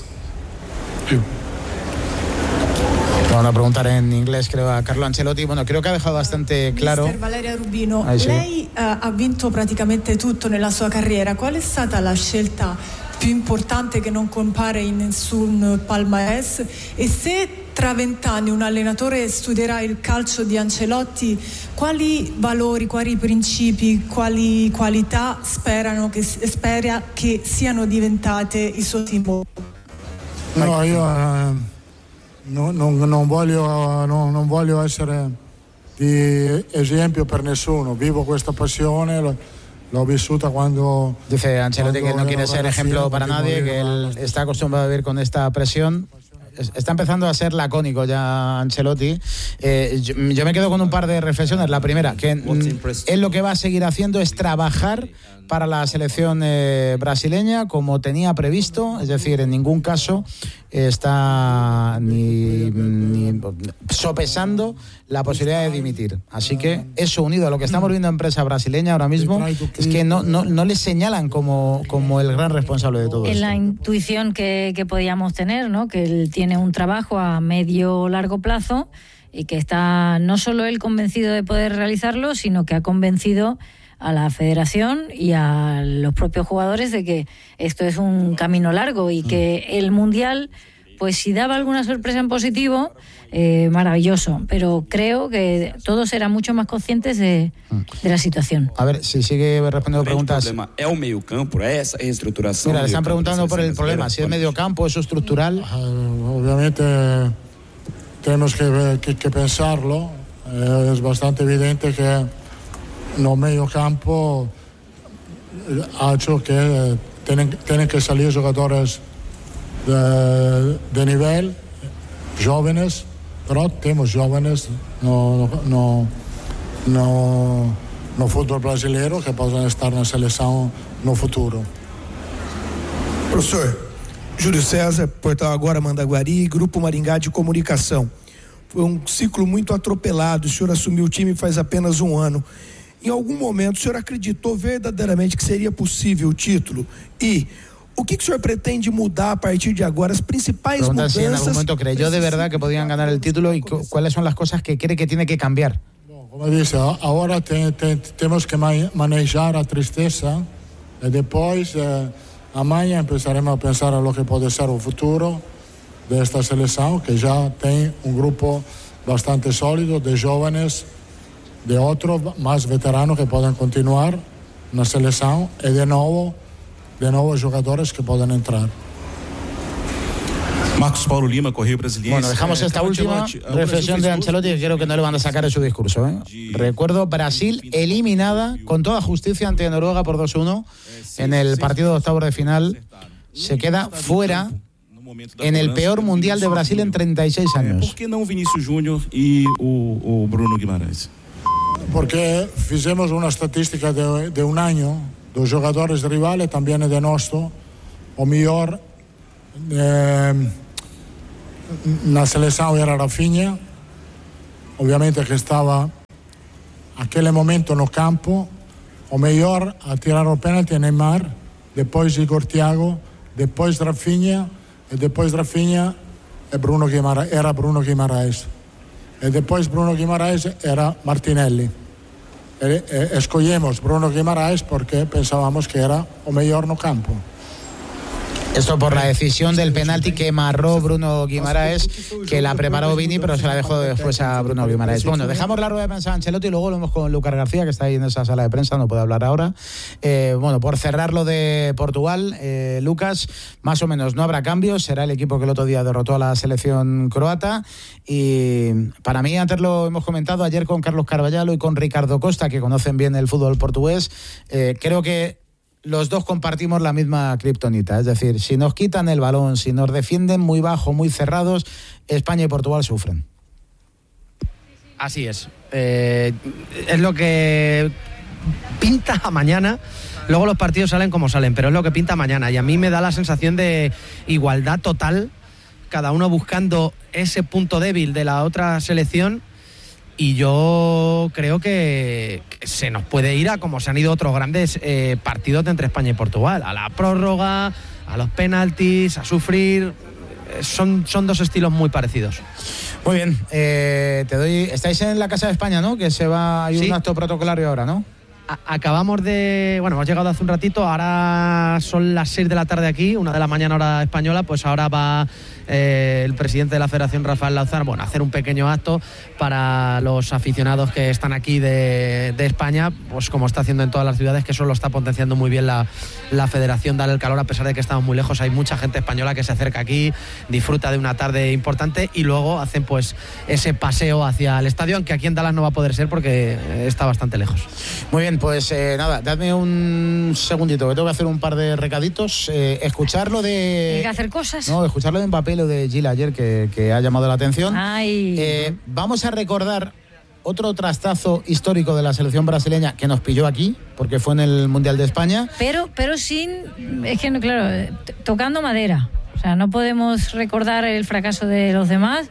Vamos a preguntar en inglés, creo, a Carlo Ancelotti. Bueno, creo que ha dejado bastante claro. Mister Valeria Rubino, Sì. lei ha vinto praticamente tutto nella sua carriera. Qual è stata la scelta più importante che non compare in nessun palmarès? E se tra 20 anni un allenatore studierà il calcio di Ancelotti, quali valori, quali principi, quali qualità spera che siano diventate il suo simbolo? No, io non voglio essere di esempio per nessuno. Vivo questa passione. Lo he vissuta cuando... Dice Ancelotti que no quiere ser ejemplo para nadie, que él está acostumbrado a vivir con esta presión. Está empezando a ser lacónico ya Ancelotti. Yo me quedo con un par de reflexiones. La primera, que él lo que va a seguir haciendo es trabajar para la selección brasileña como tenía previsto, es decir, en ningún caso está ni sopesando la posibilidad de dimitir. Así que eso, unido a lo que estamos viendo en prensa brasileña ahora mismo, es que no le señalan como el gran responsable de todo esto. Es la intuición que podíamos tener, ¿no? Que él tiene un trabajo a medio o largo plazo y que está no solo él convencido de poder realizarlo, sino que ha convencido a la federación y a los propios jugadores de que esto es un camino largo y que el Mundial, pues si daba alguna sorpresa en positivo, maravilloso, pero creo que todos eran mucho más conscientes de la situación. A ver, si sigue respondiendo preguntas. El problema es el mediocampo, es esa reestruturación. Mira, le están preguntando por el problema, si es mediocampo, eso estructural. Obviamente tenemos que pensarlo. Es bastante evidente que no medio campo ha hecho que tienen que salir jugadores de nivel, jóvenes, pero tenemos jóvenes no fútbol brasileiro que possam estar na seleção no futuro. Professor, Júlio César, Portal Agora Mandaguari, Grupo Maringá de Comunicação. Foi ciclo muito atropelado, o senhor assumiu o time faz apenas um ano. Em algum momento, o senhor acreditou verdadeiramente que seria possível o título? E o que o senhor pretende mudar a partir de agora? As principais mudanças... si en algún momento creyó de verdad que podían ganar el título y cuáles son las cosas que cree que tiene que cambiar. Como disse, agora temos que manejar a tristeza e depois, amanhã, começaremos a pensar no que pode ser o futuro desta seleção, que já tem grupo bastante sólido de jovens, de outros mais veteranos que podem continuar na seleção e de novo jogadores que podem entrar. Marcos Paulo Lima, Correio Brasiliense. Bueno, dejamos esta última reflexión de Ancelotti que creo que no le van a sacar de su discurso. Recuerdo, Brasil eliminada con toda justicia ante Noruega por 2-1 en el partido de octavos de final. Se queda fuera en el peor mundial de Brasil en 36 años. ¿Por qué no Vinícius Júnior y o Bruno Guimarães? porque fizemos una statistica de un año dos jogadores rivales, también de nuestro, o mejor la selección era Rafinha, obviamente que estaba aquel momento no campo, o mejor a tirar el penalti Neymar, después Igor Thiago, después Rafinha, y después Rafinha era Bruno Guimaraes, y después Bruno Guimaraes era Martinelli. Escogimos Bruno Guimaraes porque pensábamos que era o mejor no campo. Esto por la decisión del penalti que marró Bruno Guimaraes, que la preparó Vini, pero se la dejó después a Bruno Guimaraes. Bueno, dejamos la rueda de prensa de Ancelotti y luego volvemos con Lucas García, que está ahí en esa sala de prensa, no puede hablar ahora. Bueno, por cerrar lo de Portugal, Lucas, más o menos no habrá cambios, será el equipo que el otro día derrotó a la selección croata. Y para mí, antes lo hemos comentado ayer con Carlos Carvalhalo y con Ricardo Costa, que conocen bien el fútbol portugués, creo que los dos compartimos la misma kriptonita, es decir, si nos quitan el balón, si nos defienden muy bajo, muy cerrados, España y Portugal sufren. Así es. Es lo que pinta mañana. Luego los partidos salen como salen, pero es lo que pinta mañana. Y a mí me da la sensación de igualdad total, cada uno buscando ese punto débil de la otra selección. Y yo creo que se nos puede ir a como se han ido otros grandes partidos entre España y Portugal, a la prórroga, a los penaltis, a sufrir. Son dos estilos muy parecidos. Muy bien, estáis en la Casa de España, ¿no? Que hay un acto protocolario ahora, ¿no? Acabamos hemos llegado hace un ratito, ahora son las 6 de la tarde aquí, 1 de la mañana hora española, pues ahora va el presidente de la Federación, Rafael Lauzar, a hacer un pequeño acto para los aficionados que están aquí de España, pues como está haciendo en todas las ciudades, que eso lo está potenciando muy bien la Federación, darle el calor a pesar de que estamos muy lejos. Hay mucha gente española que se acerca aquí, disfruta de una tarde importante y luego hacen pues ese paseo hacia el estadio, aunque aquí en Dallas no va a poder ser porque está bastante lejos. Muy bien, pues nada, dadme un segundito, que tengo que hacer un par de recaditos. Escucharlo de... Hay que hacer cosas. No, escucharlo de Mbappé, lo de Gil ayer, que ha llamado la atención. Ay. Vamos a recordar otro trastazo histórico de la selección brasileña que nos pilló aquí, porque fue en el Mundial de España. Pero sin... Es que, claro, tocando madera. O sea, no podemos recordar el fracaso de los demás...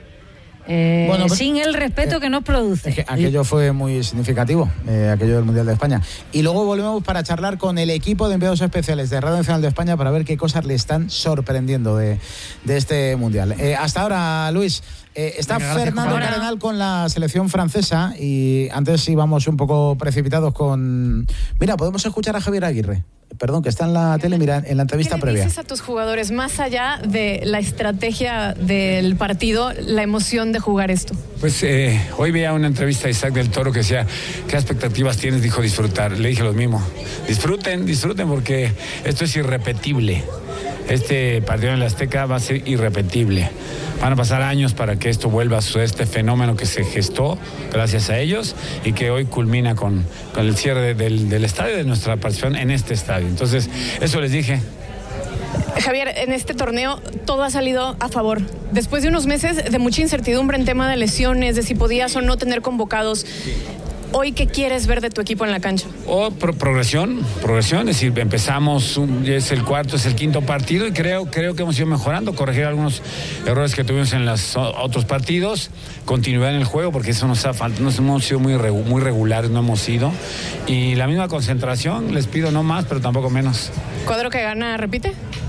sin el respeto que nos produce. Es que aquello fue muy significativo, aquello del Mundial de España. Y luego volvemos para charlar con el equipo de enviados especiales de Radio Nacional de España para ver qué cosas le están sorprendiendo de este Mundial. Hasta ahora, Luis, está Fernando Cardenal con la selección francesa y antes íbamos un poco precipitados con... Mira, podemos escuchar a Javier Aguirre. Perdón, que está en la tele, mira, en la entrevista previa. ¿Qué le dices a tus jugadores, más allá de la estrategia del partido, la emoción de jugar esto? Pues hoy veía una entrevista a Isaac del Toro que decía, ¿qué expectativas tienes? Dijo disfrutar. Le dije lo mismo. Disfruten porque esto es irrepetible. Este partido en el Azteca va a ser irrepetible. Van a pasar años para que esto vuelva a suceder, este fenómeno que se gestó gracias a ellos y que hoy culmina con el cierre del estadio, de nuestra participación en este estadio. Entonces, eso les dije. Javier, en este torneo todo ha salido a favor. Después de unos meses de mucha incertidumbre en tema de lesiones, de si podías o no tener convocados, hoy, ¿qué quieres ver de tu equipo en la cancha? Progresión, es decir, empezamos, es el cuarto, es el quinto partido y creo que hemos ido mejorando, corregir algunos errores que tuvimos en los otros partidos, continuidad en el juego, porque eso nos ha faltado, nos hemos sido muy regulares, no hemos sido, y la misma concentración, les pido no más, pero tampoco menos. ¿Cuadro que gana, repite?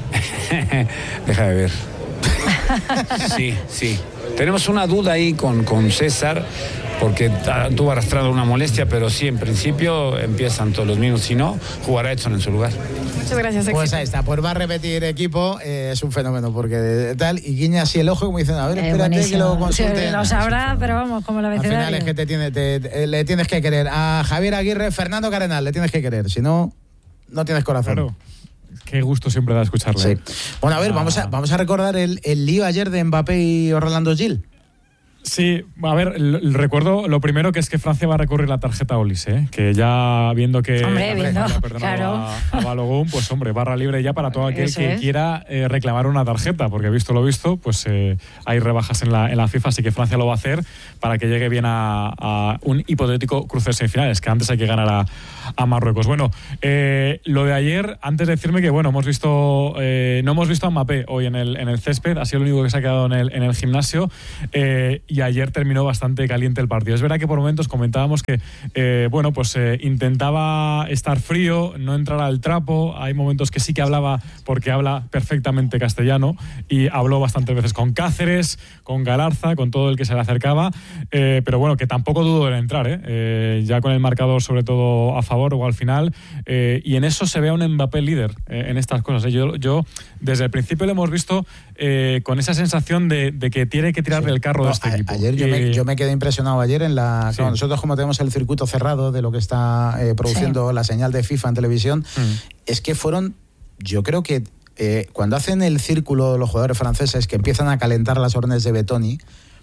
Deja de ver. Sí. Tenemos una duda ahí con César, porque tuvo arrastrando una molestia, pero sí, en principio empiezan todos los minutos. Si no, jugará Edson en su lugar. Muchas gracias. Pues ahí está, pues va a repetir equipo, es un fenómeno, porque tal, y guiña así el ojo como diciendo, a ver, espérate buenísimo. Que lo consulte. Sí, lo sabrá, pero vamos, como la abecedario. Al final es que le tienes que querer. A Javier Aguirre, Fernando Cardenal, le tienes que querer, si no, no tienes corazón. Claro. Qué gusto siempre da escucharle. Sí. Bueno, a ver, vamos a recordar el lío ayer de Mbappé y Orlando Gil. Sí, a ver, recuerdo lo primero que es que Francia va a recurrir la tarjeta Olis, que ya viendo que claro. a Balogun, pues hombre, barra libre ya para todo aquel que quiera reclamar una tarjeta, porque visto lo visto, pues hay rebajas en la FIFA, así que Francia lo va a hacer para que llegue bien a un hipotético cruce de semifinales, que antes hay que ganar a Marruecos. Bueno, lo de ayer, antes de decirme que bueno, no hemos visto a Mbappé hoy en el césped, ha sido el único que se ha quedado en el gimnasio, y ayer terminó bastante caliente el partido. Es verdad que por momentos comentábamos que intentaba estar frío, no entrar al trapo. Hay momentos que sí que hablaba, porque habla perfectamente castellano, y habló bastantes veces con Cáceres, con Galarza, con todo el que se le acercaba, pero bueno, que tampoco dudo en entrar, ya con el marcador sobre todo a favor o al final, y en eso se ve a un Mbappé líder en estas cosas. Yo desde el principio lo hemos visto con esa sensación de que tiene que tirarle el carro de este equipo. Ayer yo me quedé impresionado ayer claro, nosotros como tenemos el circuito cerrado de lo que está produciendo la señal de FIFA en televisión, es que yo creo que cuando hacen el círculo los jugadores franceses que empiezan a calentar las órdenes de Betoni,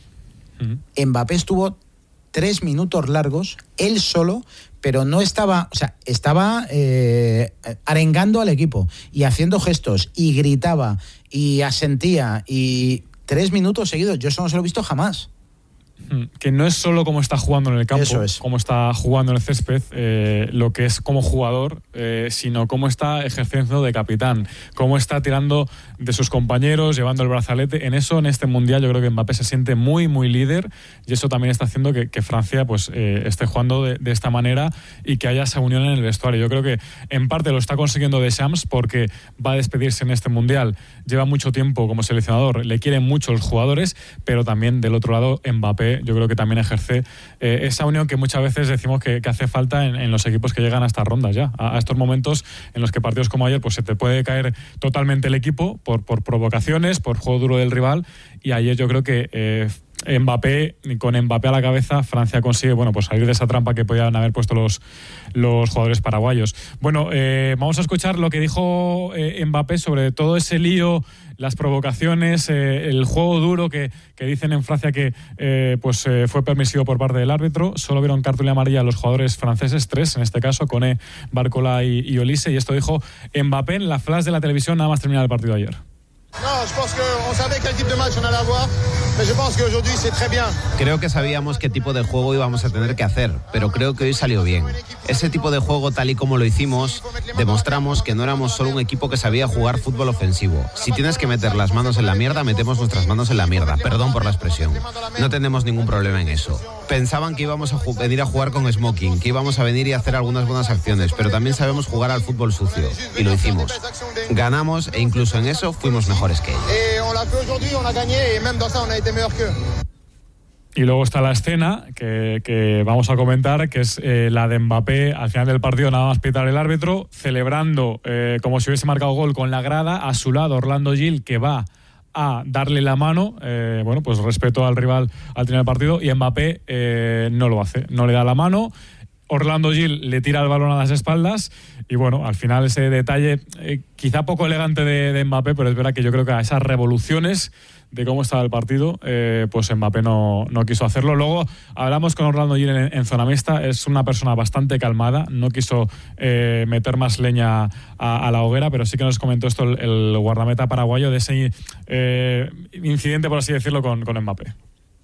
Mbappé estuvo 3 minutos largos, él solo, pero no estaba, estaba arengando al equipo y haciendo gestos y gritaba y asentía, y 3 minutos seguidos, yo eso no se lo he visto jamás. Que no es solo cómo está jugando en el campo, cómo está jugando en el césped, lo que es como jugador, sino cómo está ejerciendo de capitán, cómo está tirando de sus compañeros, llevando el brazalete. En este mundial yo creo que Mbappé se siente muy, muy líder, y eso también está haciendo que Francia pues esté jugando de esta manera y que haya esa unión en el vestuario. Yo creo que en parte lo está consiguiendo Deschamps, porque va a despedirse en este mundial. Lleva mucho tiempo como seleccionador, le quieren mucho los jugadores, pero también del otro lado Mbappé yo creo que también ejerce esa unión que muchas veces decimos que hace falta en los equipos que llegan a estas rondas ya, a estos momentos en los que partidos como ayer pues se te puede caer totalmente el equipo por provocaciones, por juego duro del rival, y ayer yo creo que con Mbappé a la cabeza, Francia consigue pues salir de esa trampa que podían haber puesto los jugadores paraguayos. Bueno, vamos a escuchar lo que dijo Mbappé sobre todo ese lío, las provocaciones, el juego duro que dicen en Francia que fue permisivo por parte del árbitro. Solo vieron cartulina amarilla a los jugadores franceses, 3 en este caso, Koné, Barcola y Olise, y esto dijo Mbappé en la flash de la televisión nada más terminar el partido ayer. Creo que sabíamos qué tipo de juego íbamos a tener que hacer, pero creo que hoy salió bien. Ese tipo de juego, tal y como lo hicimos, demostramos que no éramos solo un equipo que sabía jugar fútbol ofensivo. Si tienes que meter las manos en la mierda, metemos nuestras manos en la mierda. Perdón por la expresión. No tenemos ningún problema en eso. Pensaban que íbamos a venir a jugar con smoking, que íbamos a venir y hacer algunas buenas acciones, pero también sabemos jugar al fútbol sucio, y lo hicimos. Ganamos, e incluso en eso fuimos mejores que ellos. Y luego está la escena que vamos a comentar, que es la de Mbappé al final del partido, nada más pitar el árbitro, celebrando como si hubiese marcado gol con la grada, a su lado Orlando Gil, que va a darle la mano, pues respeto al rival al final del partido, y Mbappé no lo hace, no le da la mano. Orlando Gil le tira el balón a las espaldas, y bueno, al final ese detalle quizá poco elegante de Mbappé, pero es verdad que yo creo que a esas revoluciones de cómo estaba el partido, pues Mbappé no quiso hacerlo. Luego hablamos con Orlando Gil en zona mixta, es una persona bastante calmada, no quiso meter más leña a la hoguera, pero sí que nos comentó esto el guardameta paraguayo de ese incidente, por así decirlo, con Mbappé.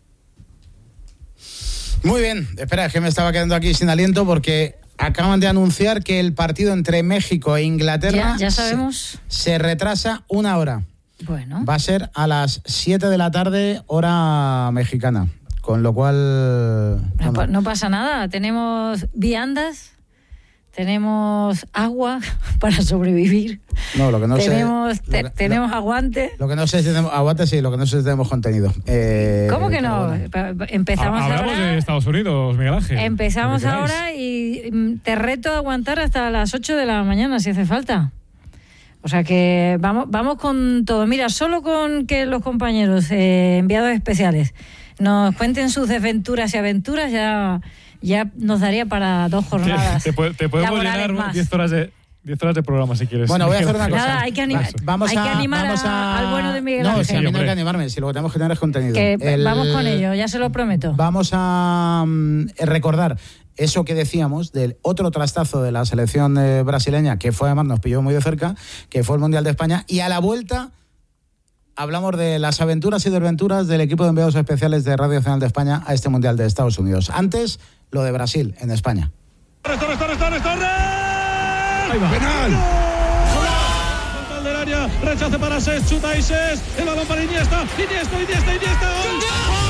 Muy bien, espera, es que me estaba quedando aquí sin aliento porque acaban de anunciar que el partido entre México e Inglaterra ya sabemos. Se retrasa 1 hora. Bueno. Va a ser a las 7 de la tarde, hora mexicana. Con lo cual... No pasa nada, tenemos viandas, tenemos agua para sobrevivir. No, lo que no tenemos aguante. Lo que no sé si tenemos aguante, sí, lo que no sé si tenemos contenido. ¿Cómo que no? Bueno. Empezamos Hablamos ahora. de Estados Unidos, Miguel Ángel. Empezamos ahora y te reto a aguantar hasta las 8 de la mañana si hace falta. O sea que vamos con todo. Mira, solo con que los compañeros enviados especiales nos cuenten sus desventuras y aventuras ya nos daría para 2 jornadas. Te podemos llenar 10 10 horas de programa si quieres. Bueno, voy a hacer una cosa. Nada, hay que animar al bueno de Miguel Ángel. No, si a mí no hay que animarme, si lo que tenemos que tener es contenido. Vamos con ello, ya se lo prometo. Vamos a recordar eso que decíamos del otro trastazo de la selección brasileña, que fue, además nos pilló muy de cerca, que fue el Mundial de España, y a la vuelta hablamos de las aventuras y desventuras del equipo de enviados especiales de Radio Nacional de España a este Mundial de Estados Unidos. Antes, lo de Brasil en España. ¡Torres! Ahí va. ¡Penal! Del área, rechace para Cés, chuta y Cés, el balón para Iniesta, ¡gol!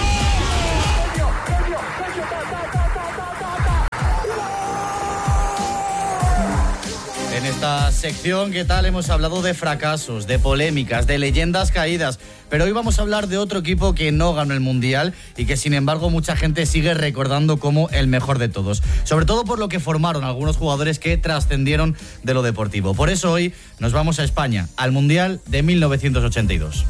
En esta sección, ¿qué tal? Hemos hablado de fracasos, de polémicas, de leyendas caídas, pero hoy vamos a hablar de otro equipo que no ganó el Mundial y que sin embargo mucha gente sigue recordando como el mejor de todos, sobre todo por lo que formaron algunos jugadores que trascendieron de lo deportivo. Por eso hoy nos vamos a España, al Mundial de 1982.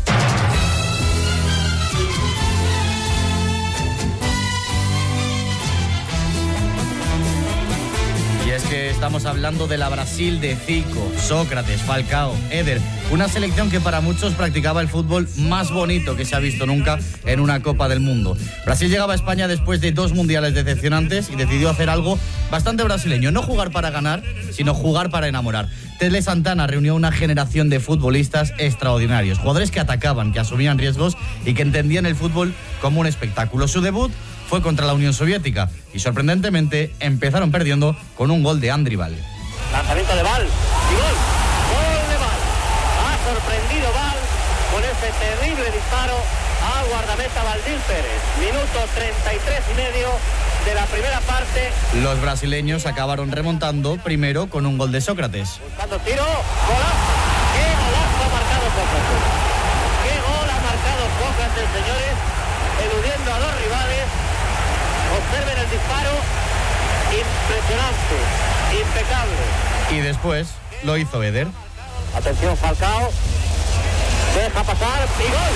Que estamos hablando de la Brasil de Zico, Sócrates, Falcao, Éder, una selección que para muchos practicaba el fútbol más bonito que se ha visto nunca en una Copa del Mundo. Brasil llegaba a España después de 2 mundiales decepcionantes y decidió hacer algo bastante brasileño, no jugar para ganar, sino jugar para enamorar. Tele Santana reunió una generación de futbolistas extraordinarios, jugadores que atacaban, que asumían riesgos y que entendían el fútbol como un espectáculo. Su debut fue contra la Unión Soviética y sorprendentemente empezaron perdiendo con un gol de Andri Val. Lanzamiento de Val y gol. Gol de Val. Ha sorprendido Val con ese terrible disparo a guardameta Valdir Pérez. Minuto 33,5 de la primera parte. Los brasileños acabaron remontando primero con un gol de Sócrates. Buscando tiro, golazo. ¡Qué golazo ha marcado Sócrates! ¡Qué gol ha marcado Sócrates, señores! Eludiendo a 2 rivales. Observen el disparo, impresionante, impecable. Y después lo hizo Éder. Atención, Falcao, deja pasar y gol.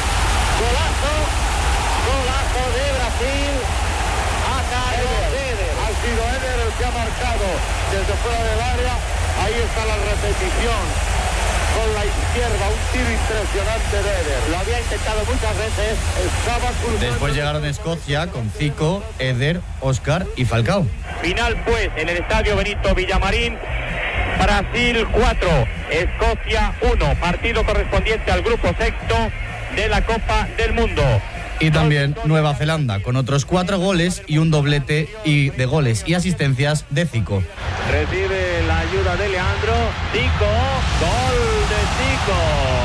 Golazo de Brasil a cargo de Éder. Ha sido Éder el que ha marcado desde fuera del área. Ahí está la repetición. Con la izquierda, un tiro impresionante de Éder. Lo había intentado muchas veces. Estaba cruzando. Después llegaron a Escocia con Zico, Éder, Óscar y Falcao. Final pues en el estadio Benito Villamarín. Brasil 4, Escocia 1. Partido correspondiente al grupo sexto de la Copa del Mundo. Y también Nueva Zelanda, con otros 4 goles y un doblete de goles y asistencias de Zico. Recibe la ayuda de Leandro. Zico, gol de Zico.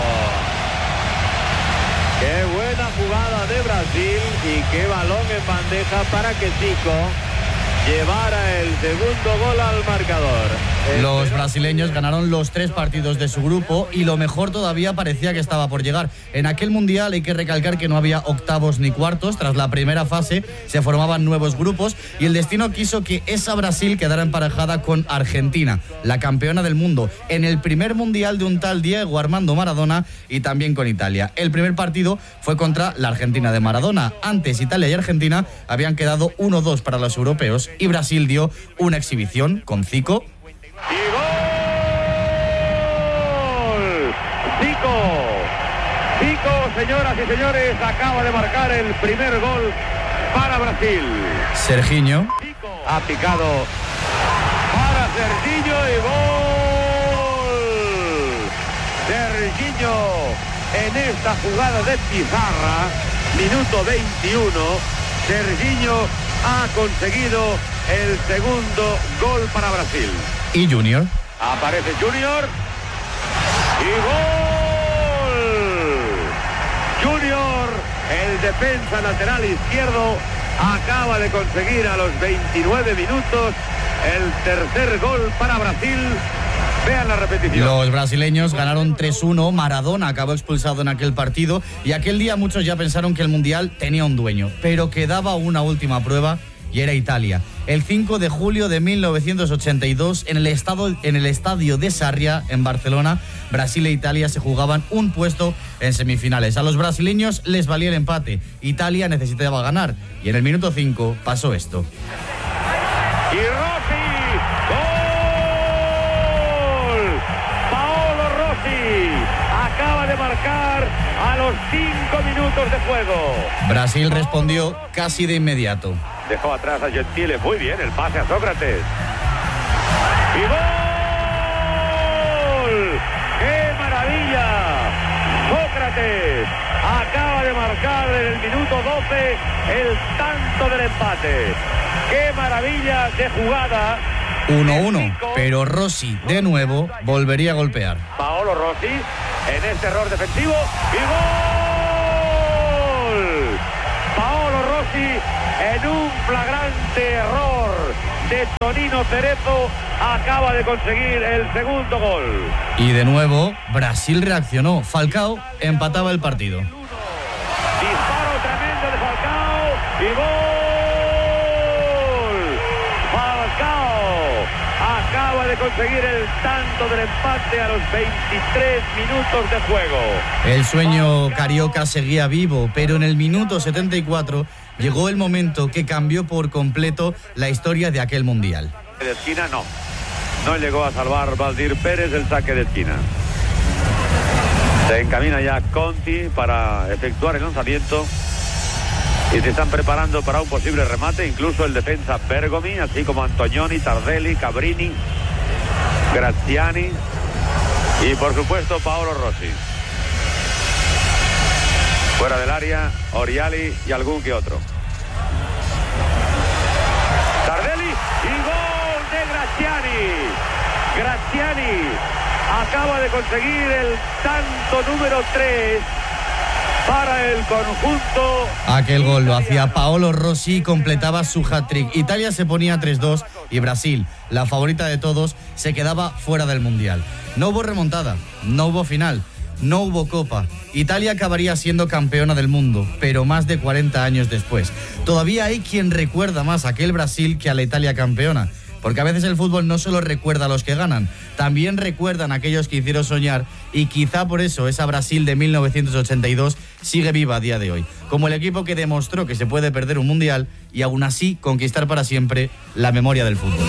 Qué buena jugada de Brasil y qué balón en bandeja para que Zico llevara el segundo gol al marcador. Los brasileños ganaron los 3 partidos de su grupo y lo mejor todavía parecía que estaba por llegar. En aquel mundial hay que recalcar que no había octavos ni cuartos. Tras la primera fase se formaban nuevos grupos y el destino quiso que esa Brasil quedara emparejada con Argentina, la campeona del mundo, en el primer mundial de un tal Diego Armando Maradona, y también con Italia. El primer partido fue contra la Argentina de Maradona. Antes Italia y Argentina habían quedado 1-2 para los europeos y Brasil dio una exhibición con Zico. ¡Y gol! Zico, señoras y señores, acaba de marcar el primer gol para Brasil. Serginho. Ha picado para Serginho y gol. Serginho en esta jugada de pizarra, minuto 21. Serginho ha conseguido el segundo gol para Brasil. Y Junior. Aparece Junior y gol. Junior, el defensa lateral izquierdo, acaba de conseguir a los 29 minutos el tercer gol para Brasil. Vean la repetición. Los brasileños ganaron 3-1. Maradona acabó expulsado en aquel partido y aquel día muchos ya pensaron que el Mundial tenía un dueño, pero quedaba una última prueba y era Italia. El 5 de julio de 1982, en el estadio de Sarria, en Barcelona, Brasil e Italia se jugaban un puesto en semifinales. A los brasileños les valía el empate. Italia necesitaba ganar y en el minuto 5 pasó esto. Y Rossi, gol de marcar a los 5 minutos de juego. Brasil respondió casi de inmediato. Dejó atrás a Gentile, muy bien el pase a Sócrates. ¡Y gol! ¡Qué maravilla! Sócrates acaba de marcar en el minuto 12 el tanto del empate. ¡Qué maravilla de jugada! 1-1, pero Rossi de nuevo volvería a golpear. Paolo Rossi en este error defensivo y gol. Paolo Rossi en un flagrante error de Tonino Cerezo acaba de conseguir el segundo gol. Y de nuevo Brasil reaccionó. Falcao empataba el partido. Disparo tremendo de Falcao y gol. Falcao acaba de conseguir el tanto del empate a los 23 minutos de juego. El sueño carioca seguía vivo, pero en el minuto 74 llegó el momento que cambió por completo la historia de aquel mundial. De esquina no llegó a salvar Valdir Pérez el saque de esquina. Se encamina ya Conti para efectuar el lanzamiento y se están preparando para un posible remate, incluso el defensa Bergomi, así como Antonioni, Tardelli, Cabrini, Graziani y por supuesto Paolo Rossi. Fuera del área, Oriali y algún que otro. Tardelli y gol de Graziani. Graziani acaba de conseguir el tanto número 3 para el conjunto. Aquel gol lo hacía Paolo Rossi y completaba su hat-trick. Italia se ponía 3-2 y Brasil, la favorita de todos, se quedaba fuera del Mundial. No hubo remontada, no hubo final, no hubo copa. Italia acabaría siendo campeona del mundo, pero más de 40 años después. Todavía hay quien recuerda más a aquel Brasil que a la Italia campeona. Porque a veces el fútbol no solo recuerda a los que ganan, también recuerdan a aquellos que hicieron soñar, y quizá por eso esa Brasil de 1982 sigue viva a día de hoy, como el equipo que demostró que se puede perder un mundial y aún así conquistar para siempre la memoria del fútbol.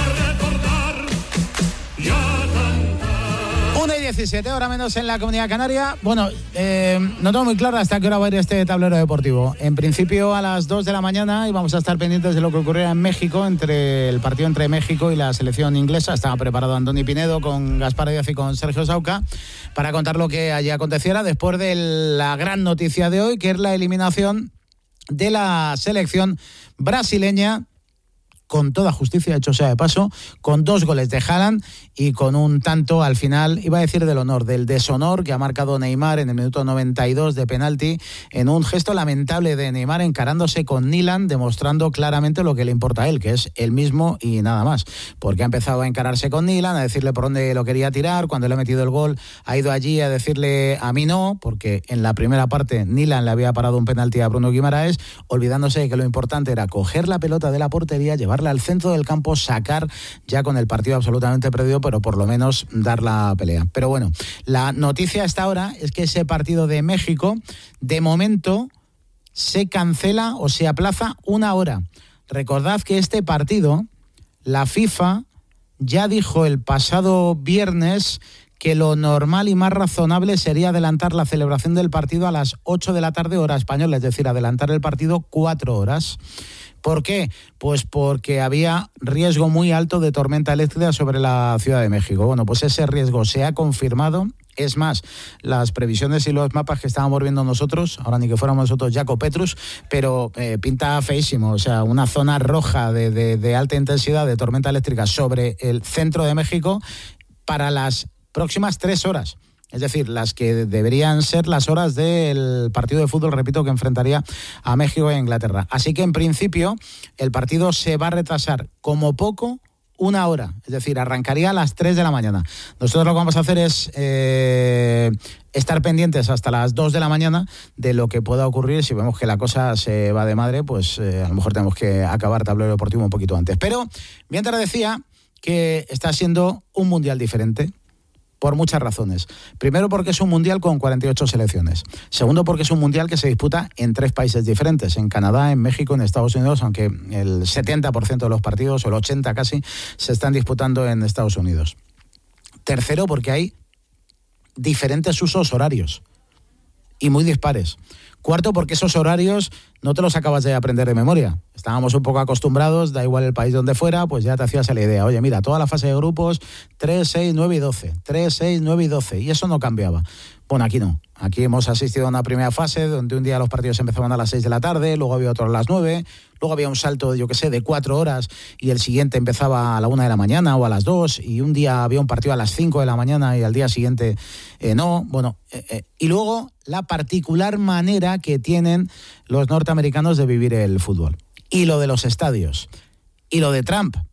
1:17, hora menos en la Comunidad Canaria. Bueno, no tengo muy claro hasta qué hora va a ir este tablero deportivo. En principio a las 2 de la mañana y vamos a estar pendientes de lo que ocurriera en México, entre el partido entre México y la selección inglesa. Estaba preparado Andoni Pinedo con Gaspar Díaz y con Sergio Sauca para contar lo que allí aconteciera después de la gran noticia de hoy, que es la eliminación de la selección brasileña, con toda justicia, hecho sea de paso, con 2 goles de Haaland y con un tanto al final, iba a decir del honor, del deshonor que ha marcado Neymar en el minuto 92 de penalti, en un gesto lamentable de Neymar encarándose con Nyland, demostrando claramente lo que le importa a él, que es él mismo y nada más, porque ha empezado a encararse con Nyland, a decirle por dónde lo quería tirar. Cuando le ha metido el gol ha ido allí a decirle a mí no, porque en la primera parte Nyland le había parado un penalti a Bruno Guimaraes, olvidándose de que lo importante era coger la pelota de la portería, llevarla al centro del campo, sacar ya con el partido absolutamente perdido, pero por lo menos dar la pelea. Pero bueno, la noticia hasta ahora es que ese partido de México, de momento, se cancela o se aplaza 1 hora. Recordad que este partido, la FIFA ya dijo el pasado viernes que lo normal y más razonable sería adelantar la celebración del partido a las 8 de la tarde, hora española, es decir, adelantar el partido 4 horas. ¿Por qué? Pues porque había riesgo muy alto de tormenta eléctrica sobre la Ciudad de México. Bueno, pues ese riesgo se ha confirmado. Es más, las previsiones y los mapas que estábamos viendo nosotros, ahora ni que fuéramos nosotros Jaco Petrus, pero pinta feísimo. O sea, una zona roja de alta intensidad de tormenta eléctrica sobre el centro de México para las próximas 3 horas. Es decir, las que deberían ser las horas del partido de fútbol, repito, que enfrentaría a México e Inglaterra. Así que, en principio, el partido se va a retrasar como poco 1 hora. Es decir, arrancaría a las 3 de la mañana. Nosotros lo que vamos a hacer es estar pendientes hasta las 2 de la mañana de lo que pueda ocurrir. Si vemos que la cosa se va de madre, pues a lo mejor tenemos que acabar tablero deportivo un poquito antes. Pero, mientras decía que está siendo un mundial diferente, por muchas razones. Primero, porque es un mundial con 48 selecciones. Segundo, porque es un mundial que se disputa en 3 países diferentes, en Canadá, en México, en Estados Unidos, aunque el 70% de los partidos, o el 80% casi, se están disputando en Estados Unidos. Tercero, porque hay diferentes usos horarios y muy dispares. Cuarto, porque esos horarios no te los acabas de aprender de memoria. Estábamos un poco acostumbrados, da igual el país donde fuera, pues ya te hacías la idea. Oye, mira, toda la fase de grupos, 3, 6, 9 y 12. 3, 6, 9 y 12. Y eso no cambiaba. Bueno, aquí no. Aquí hemos asistido a una primera fase donde un día los partidos empezaban a las 6 de la tarde, luego había otro a las 9, luego había un salto, yo qué sé, de 4 horas y el siguiente empezaba a la 1 de la mañana o a las 2 y un día había un partido a las 5 de la mañana y al día siguiente no. Bueno, y luego la particular manera que tienen los norteamericanos de vivir el fútbol. Y lo de los estadios. Y lo de Trump.